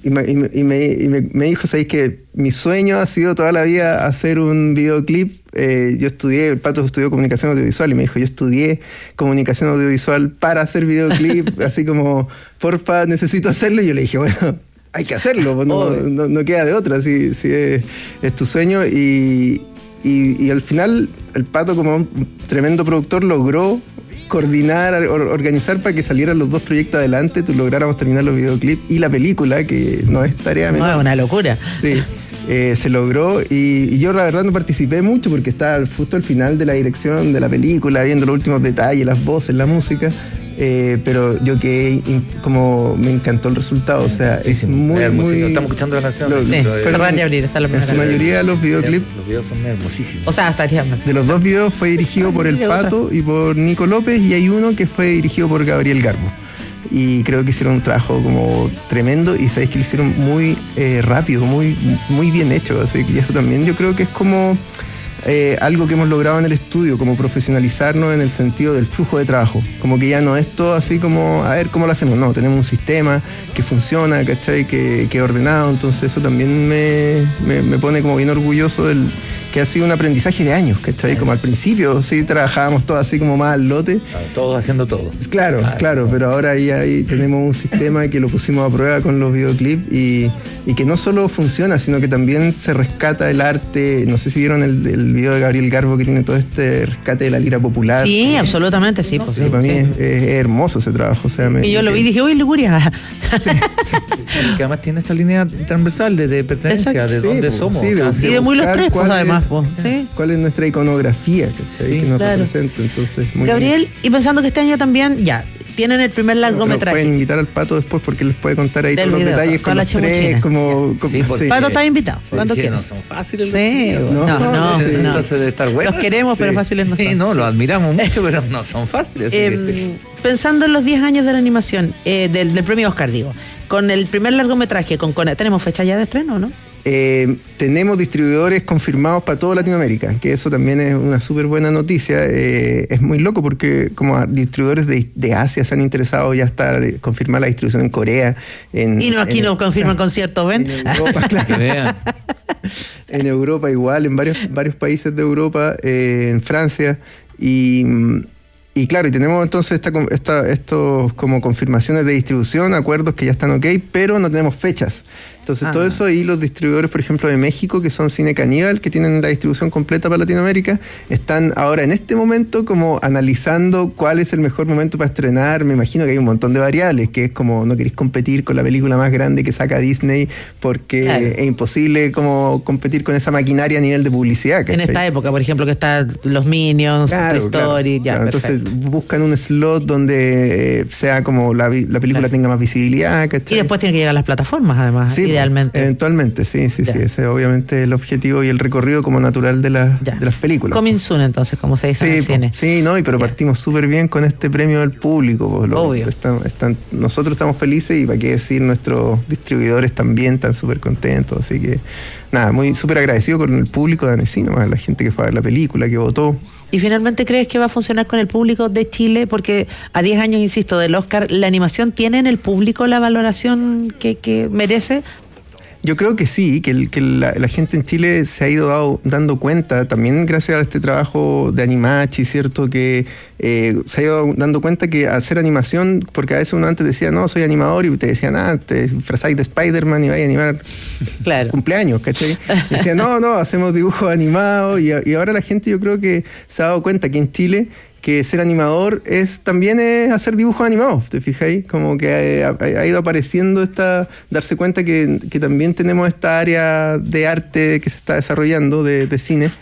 me dijo, ¿sabéis que mi sueño ha sido toda la vida hacer un videoclip? El Pato estudió comunicación audiovisual y me dijo, yo estudié comunicación audiovisual para hacer videoclip, así como, porfa, necesito hacerlo. Y yo le dije, bueno, hay que hacerlo, pues no queda de otra, si es tu sueño. Y al final el Pato, como un tremendo productor, logró coordinar, organizar para que salieran los dos proyectos adelante, lográramos terminar los videoclips y la película, que no es tarea menor. No, es una locura. Sí, se logró y yo la verdad no participé mucho porque estaba justo al final de la dirección de la película, viendo los últimos detalles, las voces, la música. Pero yo que como me encantó el resultado, o sea, es muy estamos escuchando la canción. En su mayoría los videoclips, los videos son hermosísimos. O sea, estaría de los dos videos fue dirigido por el Pato y por Nico López, y hay uno que fue dirigido por Gabriel Garbo. Y creo que hicieron un trabajo como tremendo, y sabéis que lo hicieron muy rápido, muy bien hecho. Así que eso también yo creo que es como algo que hemos logrado en el estudio, como profesionalizarnos en el sentido del flujo de trabajo. Como que ya no es todo así como, a ver cómo lo hacemos. No, tenemos un sistema que funciona, ¿cachai? Que es ordenado. Entonces eso también me pone como bien orgulloso que ha sido un aprendizaje de años, ¿cachai? Como al principio sí trabajábamos todos así como más al lote. Todos haciendo todo. Claro, pero ahora ahí tenemos un sistema que lo pusimos a prueba con los videoclips y que no solo funciona, sino que también se rescata el arte. No sé si vieron el video de Gabriel Garbo, que tiene todo este rescate de la lira popular. Sí, absolutamente, sí. Pues, para mí es hermoso ese trabajo. O sea, y yo lo vi y dije, uy, Liguria. Que además tiene esa línea transversal de pertenencia, de dónde somos. Y de muy los tres, pues, además. ¿Cuál es nuestra iconografía que nos representa? Entonces, Gabriel, y pensando que este año también ya tienen el primer largometraje. Pueden invitar al Pato después porque les puede contar ahí todos los detalles con los tres. Pato está invitado. ¿Cuánto quieres? No son fáciles. Sí, no. Entonces debe estar bueno. Los queremos, pero fáciles no son. Sí, no, los admiramos mucho, pero no son fáciles. Pensando en los 10 años de la animación, del premio Oscar, digo, con el primer largometraje, ¿tenemos fecha ya de estreno, no? Tenemos distribuidores confirmados para toda Latinoamérica, que eso también es una súper buena noticia. Es muy loco porque como distribuidores de Asia se han interesado ya hasta de confirmar la distribución en Corea. Aquí no confirman conciertos, ¿ven? En Europa, claro. Que vean. En Europa igual, en varios países de Europa, en Francia y claro, y tenemos entonces estos como confirmaciones de distribución, acuerdos que ya están ok, pero no tenemos fechas. Entonces todo eso, y los distribuidores, por ejemplo, de México, que son Cine Caníbal, que tienen la distribución completa para Latinoamérica, están ahora en este momento como analizando cuál es el mejor momento para estrenar. Me imagino que hay un montón de variables, que es como no queréis competir con la película más grande que saca Disney, porque es imposible como competir con esa maquinaria a nivel de publicidad, ¿cachai? En esta época, por ejemplo, que están los Minions, Toy Story, claro. Entonces buscan un slot donde sea como la película tenga más visibilidad, ¿cachai? Y después tiene que llegar a las plataformas, además, idealmente. Eventualmente, sí. Ese es obviamente el objetivo y el recorrido como natural de las películas. Coming soon, entonces, como se dice en el cine. Sí, pero partimos súper bien con este premio del público. Obvio. Nosotros estamos felices, y para qué decir, nuestros distribuidores también están súper contentos, así que nada, muy súper agradecido con el público de Annecy, nomás, la gente que fue a ver la película, que votó. ¿Y finalmente crees que va a funcionar con el público de Chile? Porque a 10 años, insisto, del Oscar, ¿la animación tiene en el público la valoración que merece? Yo creo que sí, que la gente en Chile se ha ido dando cuenta, también gracias a este trabajo de Animachi, ¿cierto? Que se ha ido dando cuenta que hacer animación, porque a veces uno antes decía, no, soy animador, y te decían, te disfrazáis de Spider-Man y vais a animar cumpleaños, ¿cachai? Y decían, no, hacemos dibujos animados, y ahora la gente, yo creo que se ha dado cuenta que en Chile que ser animador también es hacer dibujos animados, ¿te fijáis? Como que ha ido apareciendo darse cuenta que también tenemos esta área de arte que se está desarrollando, de cine,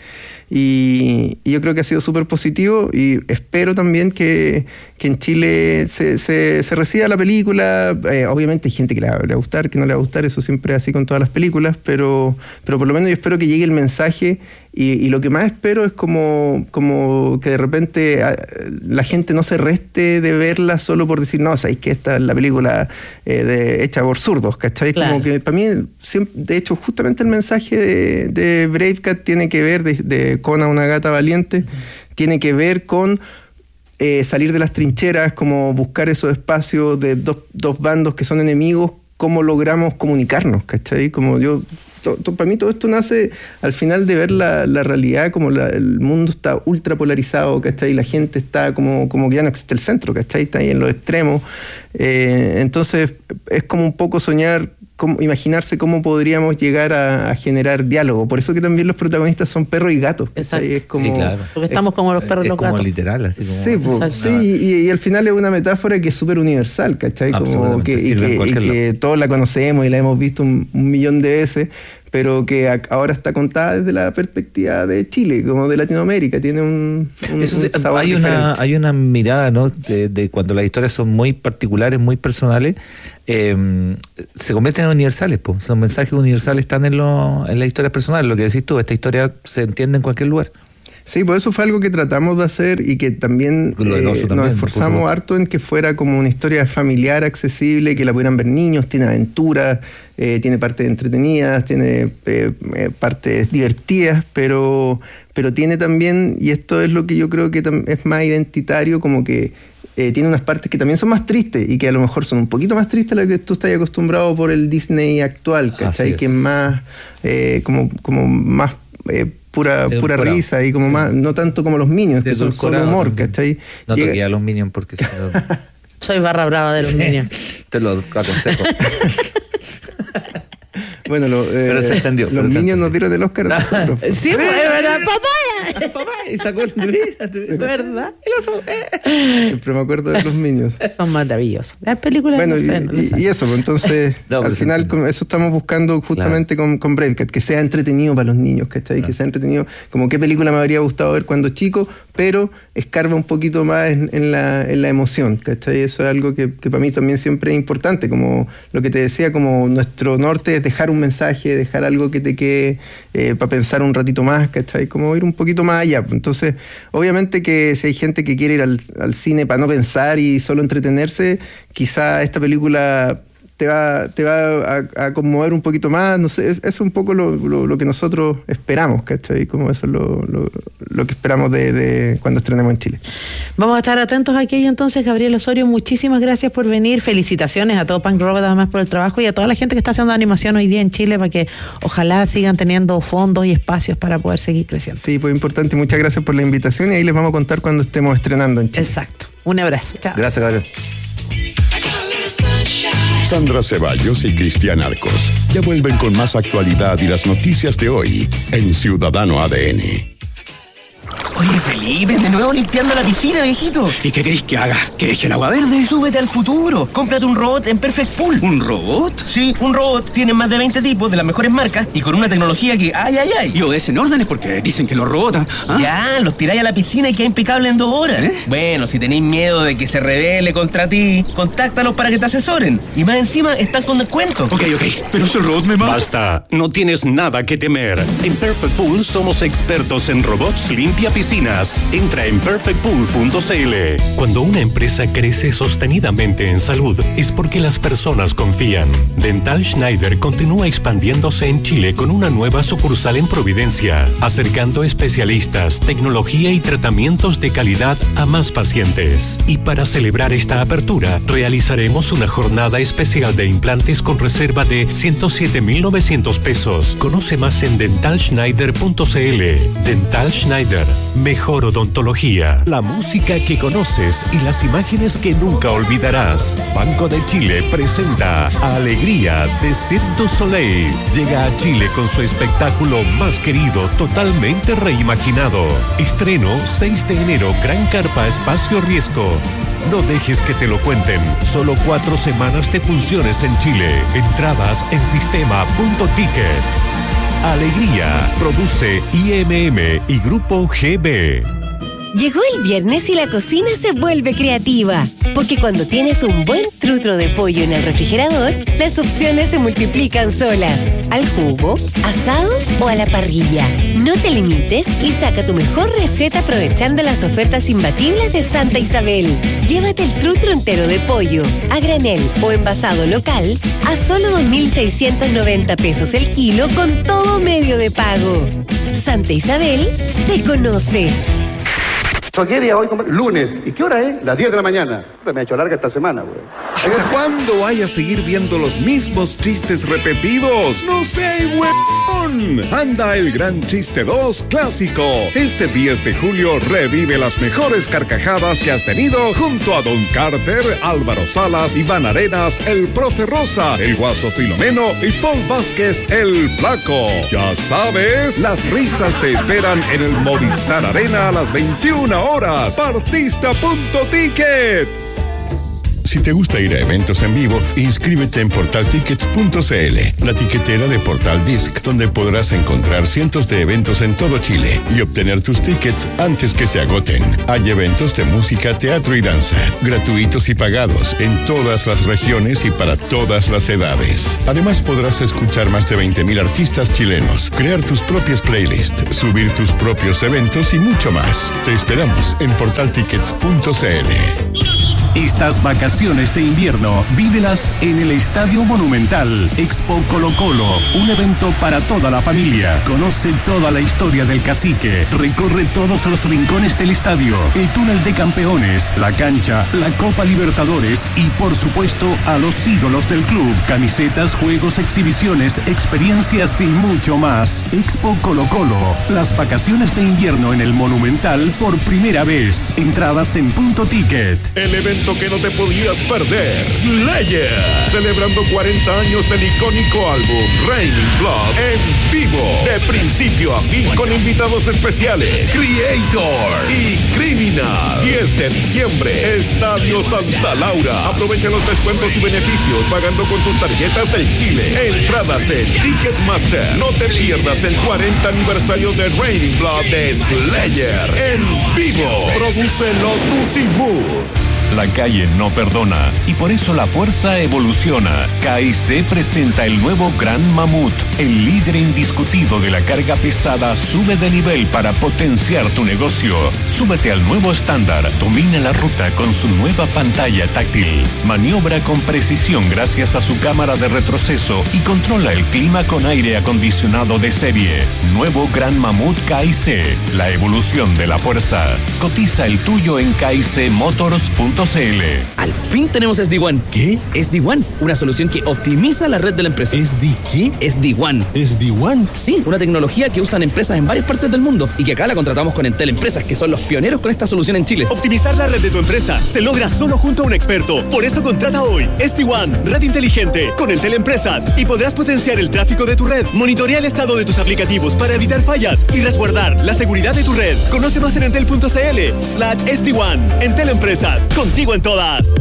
y yo creo que ha sido súper positivo y espero también que en Chile se reciba la película. Obviamente hay gente que le va a gustar, que no le va a gustar, eso siempre es así con todas las películas, pero por lo menos yo espero que llegue el mensaje y lo que más espero es como que de repente la gente no se reste de verla solo por decir, no, sabéis que esta es la película hecha por zurdos, ¿cachai? Claro. Como que para mí, de hecho, justamente el mensaje de Braveheart tiene que ver, de Conan, una gata valiente, tiene que ver con salir de las trincheras, como buscar esos espacios de dos bandos que son enemigos, cómo logramos comunicarnos, ¿cachai? Como para mí todo esto nace al final de ver la realidad, como el mundo está ultra polarizado, ¿cachai? La gente está como que ya no existe el centro, ¿cachai? Está ahí en los extremos. Entonces es como un poco soñar, imaginarse cómo podríamos llegar a generar diálogo. Por eso que también los protagonistas son perros y gatos. Exacto. Es como, sí, claro. Porque estamos como los perros y los gatos. Como literal, así Sí, como... sí, y al final es una metáfora que es súper universal, ¿cachai? Como que todos la conocemos y la hemos visto un millón de veces, pero que ahora está contada desde la perspectiva de Chile, como de Latinoamérica, tiene un sabor diferente. Hay una mirada, ¿no? de cuando las historias son muy particulares, muy personales, se convierten en universales, pues. Son mensajes universales, están en las historias personales. Lo que decís tú, esta historia se entiende en cualquier lugar. Sí, pues eso fue algo que tratamos de hacer y que también nos esforzamos harto en que fuera como una historia familiar, accesible, que la pudieran ver niños, tiene aventuras, tiene partes entretenidas, tiene partes divertidas, pero tiene también, y esto es lo que yo creo que es más identitario, como que tiene unas partes que también son más tristes y que a lo mejor son un poquito más tristes a lo que tú estás acostumbrado por el Disney actual, ¿cachai? Que es más, como más... pura risa y como más, no tanto como los Minions, que son solo humor, ¿cachai? No toqué a los Minions porque si no... Soy barra brava de los Minions. Te lo aconsejo. Bueno, pero se entendió. Los Minions nos dieron el Oscar. Sí, es verdad, papaya. Y sacó el ¿verdad? Siempre me acuerdo de los Minions. Son maravillosos. Las películas. Bueno, y eso, pues, entonces, al final, eso estamos buscando justamente con Braveheart, que sea entretenido para los niños, ¿cachai? Que sea entretenido, como qué película me habría gustado ver cuando chico, pero escarba un poquito más en la emoción, ¿cachai? Eso es algo que para mí también siempre es importante, como lo que te decía, como nuestro norte es dejar un mensaje, dejar algo que te quede para pensar un ratito más, ¿cachai? Como ir un poquito más allá. Entonces, obviamente que si hay gente que quiere ir al cine para no pensar y solo entretenerse, quizá esta película te va a conmover un poquito más, no sé, es un poco lo que nosotros esperamos, ¿cachai? Como eso es lo que esperamos de cuando estrenemos en Chile. Vamos a estar atentos a aquello entonces. Gabriel Osorio, muchísimas gracias por venir, felicitaciones a todo Punk Robot además por el trabajo y a toda la gente que está haciendo animación hoy día en Chile para que ojalá sigan teniendo fondos y espacios para poder seguir creciendo. Sí, pues importante, muchas gracias por la invitación y ahí les vamos a contar cuando estemos estrenando en Chile. Exacto, un abrazo. Chao. Gracias, Gabriel. Sandra Ceballos y Cristian Arcos ya vuelven con más actualidad y las noticias de hoy en Ciudadano ADN. Oye, Felipe, de nuevo limpiando la piscina, viejito. ¿Y qué querés que haga? ¿Que deje el agua verde? Súbete al futuro. Cómprate un robot en Perfect Pool. ¿Un robot? Sí, un robot. Tienen más de 20 tipos de las mejores marcas y con una tecnología que ¡ay! Y obedecen órdenes porque dicen que los robots... Ya, los tiráis a la piscina y queda impecable en 2 horas. Bueno, si tenéis miedo de que se rebele contra ti, contáctalos para que te asesoren. Y más encima, están con descuento. Ok, pero si el robot me mata... Basta, no tienes nada que temer. En Perfect Pool somos expertos en robots limpia piscinas. Entra en perfectpool.cl. Cuando una empresa crece sostenidamente en salud, es porque las personas confían. Dental Schneider continúa expandiéndose en Chile con una nueva sucursal en Providencia, acercando especialistas, tecnología y tratamientos de calidad a más pacientes. Y para celebrar esta apertura, realizaremos una jornada especial de implantes con reserva de 107.900 pesos. Conoce más en dentalschneider.cl. Dental Schneider. Mejor odontología, la música que conoces y las imágenes que nunca olvidarás. Banco de Chile presenta Alegría de Cirque du Soleil. Llega a Chile con su espectáculo más querido, totalmente reimaginado. Estreno 6 de enero, Gran Carpa Espacio Riesgo. No dejes que te lo cuenten. Solo 4 semanas de funciones en Chile. Entradas en sistema.ticket. alegría. Produce IMM y Grupo GB. Llegó el viernes y la cocina se vuelve creativa, porque cuando tienes un buen trutro de pollo en el refrigerador, las opciones se multiplican solas, al jugo, asado o a la parrilla. No te limites y saca tu mejor receta aprovechando las ofertas imbatibles de Santa Isabel. Llévate el trutro entero de pollo, a granel o envasado local, a solo 2.690 pesos el kilo con todo medio de pago. Santa Isabel te conoce. ¿Qué día hoy? Lunes. ¿Y qué hora es? Las 10 de la mañana. Me ha hecho larga esta semana, güey. ¿Hasta cuándo vaya a seguir viendo los mismos chistes repetidos? ¡No seas huevón! Anda el Gran Chiste 2 Clásico. Este 10 de julio revive las mejores carcajadas que has tenido junto a Don Carter, Álvaro Salas, Iván Arenas, el Profe Rosa, el Guaso Filomeno y Paul Vázquez, el Flaco. Ya sabes, las risas te esperan en el Movistar Arena a las 21 horas. Partista.ticket. Si te gusta ir a eventos en vivo, inscríbete en portaltickets.cl, la tiquetera de Portal Disc, donde podrás encontrar cientos de eventos en todo Chile y obtener tus tickets antes que se agoten. Hay eventos de música, teatro y danza, gratuitos y pagados, en todas las regiones y para todas las edades. Además, podrás escuchar más de 20.000 artistas chilenos, crear tus propias playlists, subir tus propios eventos y mucho más. Te esperamos en portaltickets.cl. Estas vacaciones de invierno, vívelas en el Estadio Monumental. Expo Colo Colo, un evento para toda la familia. Conoce toda la historia del cacique. Recorre todos los rincones del estadio, el túnel de campeones, la cancha, la Copa Libertadores y, por supuesto, a los ídolos del club. Camisetas, juegos, exhibiciones, experiencias y mucho más. Expo Colo Colo, las vacaciones de invierno en el Monumental por primera vez. Entradas en Punto Ticket. El evento que no te podías perder. Slayer, celebrando 40 años del icónico álbum Raining Blood en vivo, de principio a fin, con invitados especiales, Creator y Criminal. 10 de diciembre, Estadio Santa Laura. Aprovecha los descuentos y beneficios pagando con tus tarjetas del Chile. Entradas en Ticketmaster. No te pierdas el 40 aniversario de Raining Blood de Slayer en vivo. Produce Lotus y Mood. La calle no perdona y por eso la fuerza evoluciona. KIC presenta el nuevo Gran Mamut. El líder indiscutido de la carga pesada sube de nivel para potenciar tu negocio. Súbete al nuevo estándar. Domina la ruta con su nueva pantalla táctil. Maniobra con precisión gracias a su cámara de retroceso y controla el clima con aire acondicionado de serie. Nuevo Gran Mamut KIC. La evolución de la fuerza. Cotiza el tuyo en KICmotors.cl. Al fin tenemos SD-WAN. ¿Qué? SD-WAN, una solución que optimiza la red de la empresa. ¿SD qué? SD-WAN. ¿SD-WAN? Sí, una tecnología que usan empresas en varias partes del mundo y que acá la contratamos con Entel Empresas, que son los pioneros con esta solución en Chile. Optimizar la red de tu empresa se logra solo junto a un experto. Por eso contrata hoy SD-WAN, red inteligente, con Entel Empresas y podrás potenciar el tráfico de tu red, monitorear el estado de tus aplicativos para evitar fallas y resguardar la seguridad de tu red. Conoce más en entel.cl/SD-WAN. Entel Empresas, contigo en todas.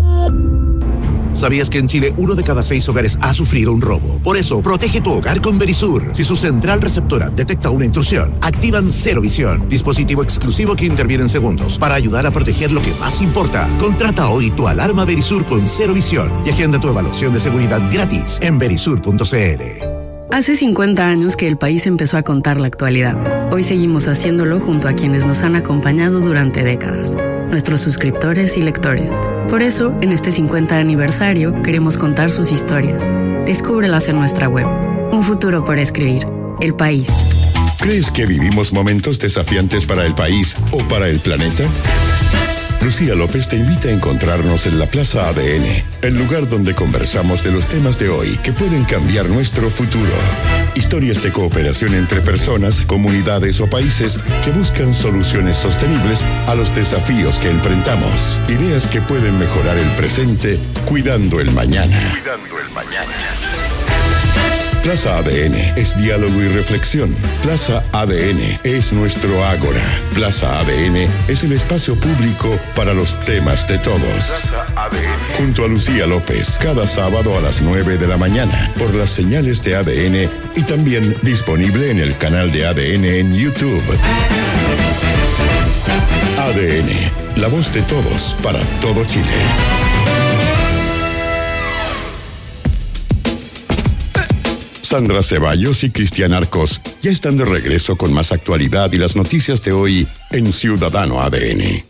¿Sabías que en Chile 1 de cada 6 hogares ha sufrido un robo? Por eso, protege tu hogar con Verisur. Si su central receptora detecta una intrusión, activan Cero Visión, dispositivo exclusivo que interviene en segundos para ayudar a proteger lo que más importa. Contrata hoy tu alarma Verisur con Cero Visión y agenda tu evaluación de seguridad gratis en verisur.cl. Hace 50 años que el país empezó a contar la actualidad. Hoy seguimos haciéndolo junto a quienes nos han acompañado durante décadas, nuestros suscriptores y lectores. Por eso, en este 50 aniversario, queremos contar sus historias. Descúbrelas en nuestra web. Un futuro por escribir. El País. ¿Crees que vivimos momentos desafiantes para el país o para el planeta? Lucía López te invita a encontrarnos en la Plaza ADN, el lugar donde conversamos de los temas de hoy que pueden cambiar nuestro futuro. Historias de cooperación entre personas, comunidades o países que buscan soluciones sostenibles a los desafíos que enfrentamos. Ideas que pueden mejorar el presente, cuidando el mañana. Plaza ADN es diálogo y reflexión. Plaza ADN es nuestro ágora. Plaza ADN es el espacio público para los temas de todos. Plaza ADN. Junto a Lucía López, cada sábado a las 9 de la mañana, por las señales de ADN y también disponible en el canal de ADN en YouTube. ADN, la voz de todos para todo Chile. Sandra Ceballos y Cristian Arcos ya están de regreso con más actualidad y las noticias de hoy en Ciudadano ADN.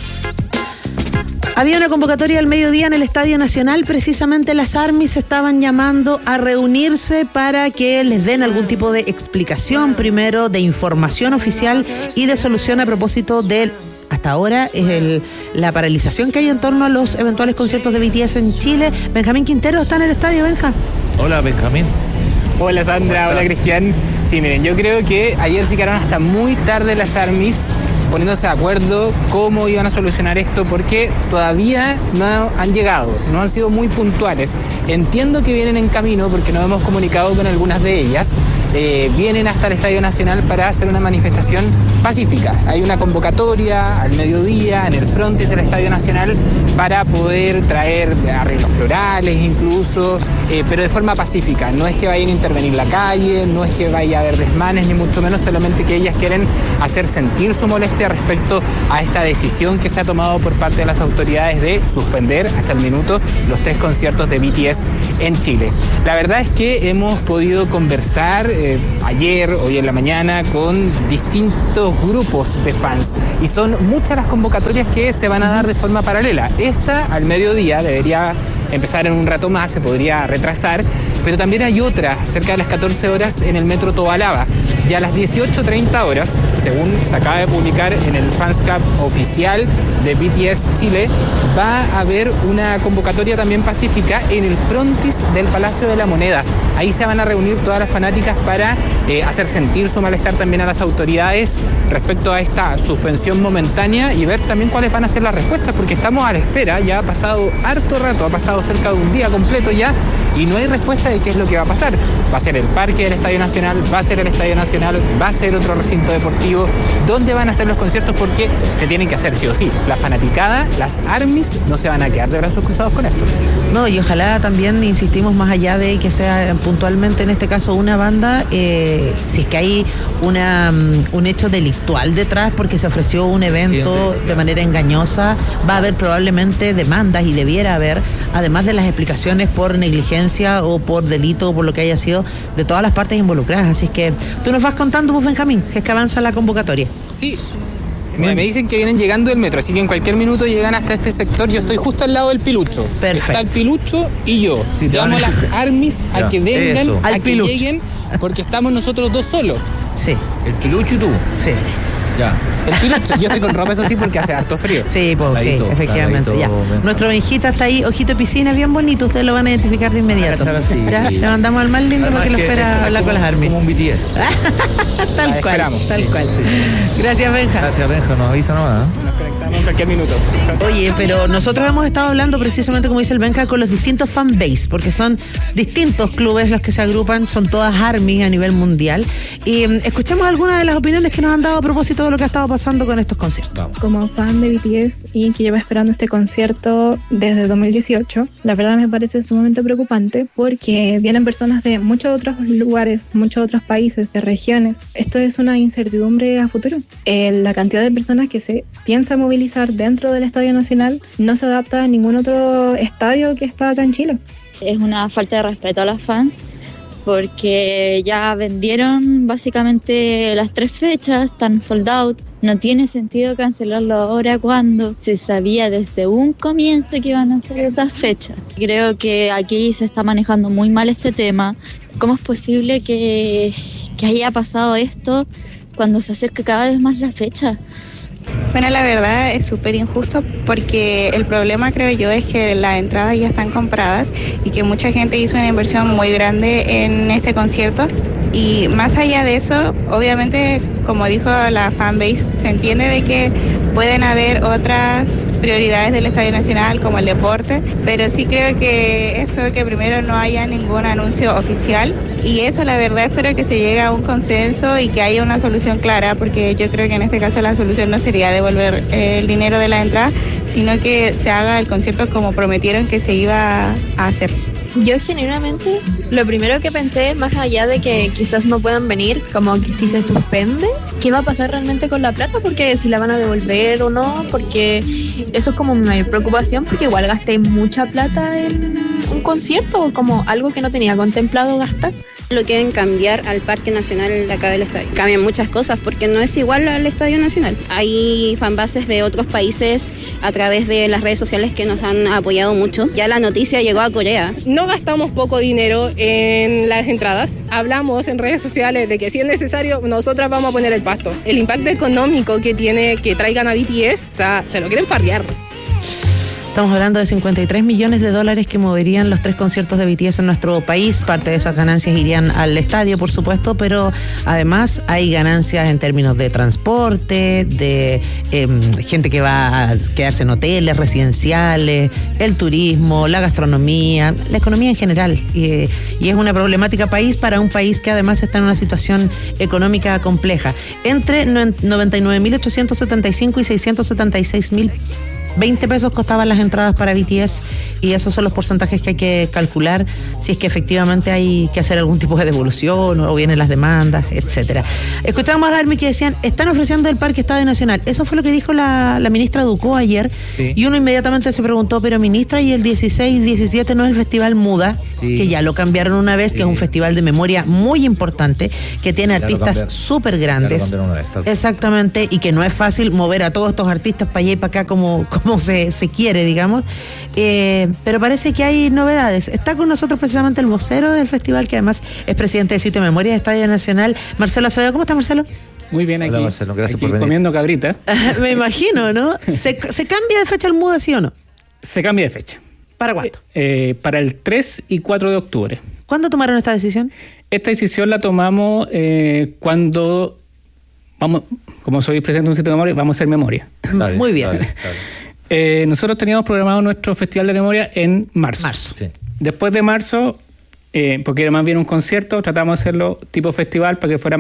Había una convocatoria al mediodía en el Estadio Nacional. Precisamente las ARMYs estaban llamando a reunirse para que les den algún tipo de explicación, primero de información oficial y de solución a propósito del... Hasta ahora es la paralización que hay en torno a los eventuales conciertos de BTS en Chile. Benjamín Quintero está en el estadio, Benja. Hola, Benjamín. Hola Sandra, hola Cristian. Sí, miren, yo creo que ayer se quedaron hasta muy tarde las ARMYs poniéndose de acuerdo cómo iban a solucionar esto, porque todavía no han llegado, no han sido muy puntuales. Entiendo que vienen en camino porque nos hemos comunicado con algunas de ellas. Vienen hasta el Estadio Nacional para hacer una manifestación pacífica. Hay una convocatoria al mediodía en el frontis del Estadio Nacional para poder traer arreglos florales incluso, pero de forma pacífica. No es que vayan a intervenir la calle, no es que vaya a haber desmanes, ni mucho menos, solamente que ellas quieren hacer sentir su molestia respecto a esta decisión que se ha tomado por parte de las autoridades de suspender hasta el minuto los 3 conciertos de BTS en Chile. La verdad es que hemos podido conversar ayer, hoy en la mañana, con distintos grupos de fans y son muchas las convocatorias que se van a dar de forma paralela. Esta al mediodía debería empezar en un rato más, se podría retrasar, pero también hay otra cerca de las 14 horas en el metro Tobalaba. Y a las 18:30 horas, según se acaba de publicar en el Fans Club oficial de BTS Chile, va a haber una convocatoria también pacífica en el frontis del Palacio de la Moneda. Ahí se van a reunir todas las fanáticas para hacer sentir su malestar también a las autoridades respecto a esta suspensión momentánea y ver también cuáles van a ser las respuestas, porque estamos a la espera, ya ha pasado harto rato, ha pasado cerca de un día completo ya y no hay respuesta de qué es lo que va a pasar. Va a ser el parque del Estadio Nacional, va a ser el Estadio Nacional, va a ser otro recinto deportivo, ¿dónde van a ser los conciertos? Porque se tienen que hacer sí o sí. La fanaticada, las ARMYs no se van a quedar de brazos cruzados con esto. No, y ojalá también insistimos más allá de que sea puntualmente en este caso una banda, si es que hay un hecho delictual detrás porque se ofreció un evento de manera engañosa, va a haber probablemente demandas y debiera haber, además de las explicaciones por negligencia o por delito o por lo que haya sido de todas las partes involucradas. Así es que tú nos vas contando, pues, Benjamín, si es que avanza la convocatoria. Sí. Me dicen que vienen llegando del metro, así que en cualquier minuto llegan hasta este sector. Yo estoy justo al lado del Pilucho. Perfecto. Está el Pilucho y yo. Sí, llamo a las ARMYs a que vengan, a que lleguen, porque estamos nosotros dos solos. Sí. ¿El Pilucho y tú? Sí. Ya. El Pilucho, yo estoy con ropa, eso sí, porque hace harto frío. Sí, pues sí, efectivamente. Ya. Nuestro Benjita está ahí, ojito de piscina, bien bonito, ustedes lo van a identificar de inmediato. Ya, le mandamos al más lindo porque lo espera hablar con las ARMYs. Como un BTS. Tal cual. Gracias, Benja. Gracias, Benja, nos avisa nomás. Nos conectamos en cualquier minuto. Oye, pero nosotros hemos estado hablando precisamente, como dice el Benja, con los distintos fanbase, porque son distintos clubes los que se agrupan, son todas ARMYs a nivel mundial. Y escuchemos algunas de las opiniones que nos han dado a propósito de lo que ha estado pasando con estos conciertos. Como fan de BTS y que lleva esperando este concierto desde 2018, la verdad me parece sumamente preocupante porque vienen personas de muchos otros lugares, muchos otros países, de regiones. Esto es una incertidumbre a futuro. La cantidad de personas que se piensa movilizar dentro del Estadio Nacional no se adapta a ningún otro estadio que está acá en Chile. Es una falta de respeto a los fans, porque ya vendieron básicamente las 3 fechas, están sold out. No tiene sentido cancelarlo ahora cuando se sabía desde un comienzo que iban a ser esas fechas. Creo que aquí se está manejando muy mal este tema. ¿Cómo es posible que haya pasado esto cuando se acerca cada vez más la fecha? Bueno, la verdad es súper injusto porque el problema, creo yo, es que las entradas ya están compradas y que mucha gente hizo una inversión muy grande en este concierto. Y más allá de eso, obviamente, como dijo la fanbase, se entiende de que Pueden haber otras prioridades del Estadio Nacional como el deporte, pero sí creo que es feo que primero no haya ningún anuncio oficial y eso la verdad espero que se llegue a un consenso y que haya una solución clara, porque yo creo que en este caso la solución no sería devolver el dinero de la entrada, sino que se haga el concierto como prometieron que se iba a hacer. Yo genuinamente lo primero que pensé, más allá de que quizás no puedan venir, como que si se suspende, ¿qué va a pasar realmente con la plata? Porque si la van a devolver o no, porque eso es como mi mayor preocupación, porque igual gasté mucha plata en un concierto, como algo que no tenía contemplado gastar. Lo quieren cambiar al Parque Nacional de acá del estadio. Cambian muchas cosas porque no es igual al Estadio Nacional. Hay fanbases de otros países a través de las redes sociales que nos han apoyado mucho. Ya la noticia llegó a Corea. No gastamos poco dinero en las entradas. Hablamos en redes sociales de que si es necesario, nosotras vamos a poner el pasto. El impacto económico que tiene que traigan a BTS, o sea, se lo quieren farrear. Estamos hablando de $53 millones que moverían los 3 conciertos de BTS en nuestro país. Parte de esas ganancias irían al estadio, por supuesto, pero además hay ganancias en términos de transporte, de gente que va a quedarse en hoteles residenciales, el turismo, la gastronomía, la economía en general. Y es una problemática país para un país que además está en una situación económica compleja. Entre 99.875 y 676.020 pesos costaban las entradas para BTS y esos son los porcentajes que hay que calcular si es que efectivamente hay que hacer algún tipo de devolución o vienen las demandas, etcétera. Escuchábamos a la Army que decían, están ofreciendo el Parque Estadio Nacional. Eso fue lo que dijo la ministra Ducó ayer, sí. Y uno inmediatamente se preguntó, pero ministra, ¿y el 16 y 17 no es el Festival Muda? Sí. Que ya lo cambiaron una vez, sí. Que es un festival de memoria muy importante, que tiene artistas súper grandes. Exactamente, y que no es fácil mover a todos estos artistas para allá y para acá como se quiere, digamos, pero parece que hay novedades. Está con nosotros precisamente el vocero del festival, que además es presidente del sitio de memoria de Estadio Nacional, Marcelo Acevedo. ¿Cómo está, Marcelo? Muy bien, aquí. Hola, Marcelo, gracias aquí por venir. Comiendo cabrita. Me imagino, ¿no? ¿Se cambia de fecha el Muda, sí o no? Se cambia de fecha. ¿Para cuándo? Para el 3 y 4 de octubre. ¿Cuándo tomaron esta decisión? Esta decisión la tomamos cuando vamos, como soy presidente de un sitio de memoria, vamos a hacer memoria. Muy bien. Dale. Nosotros teníamos programado nuestro Festival de Memoria en marzo. Sí. Después de marzo, porque era más bien un concierto, tratamos de hacerlo tipo festival para que fuera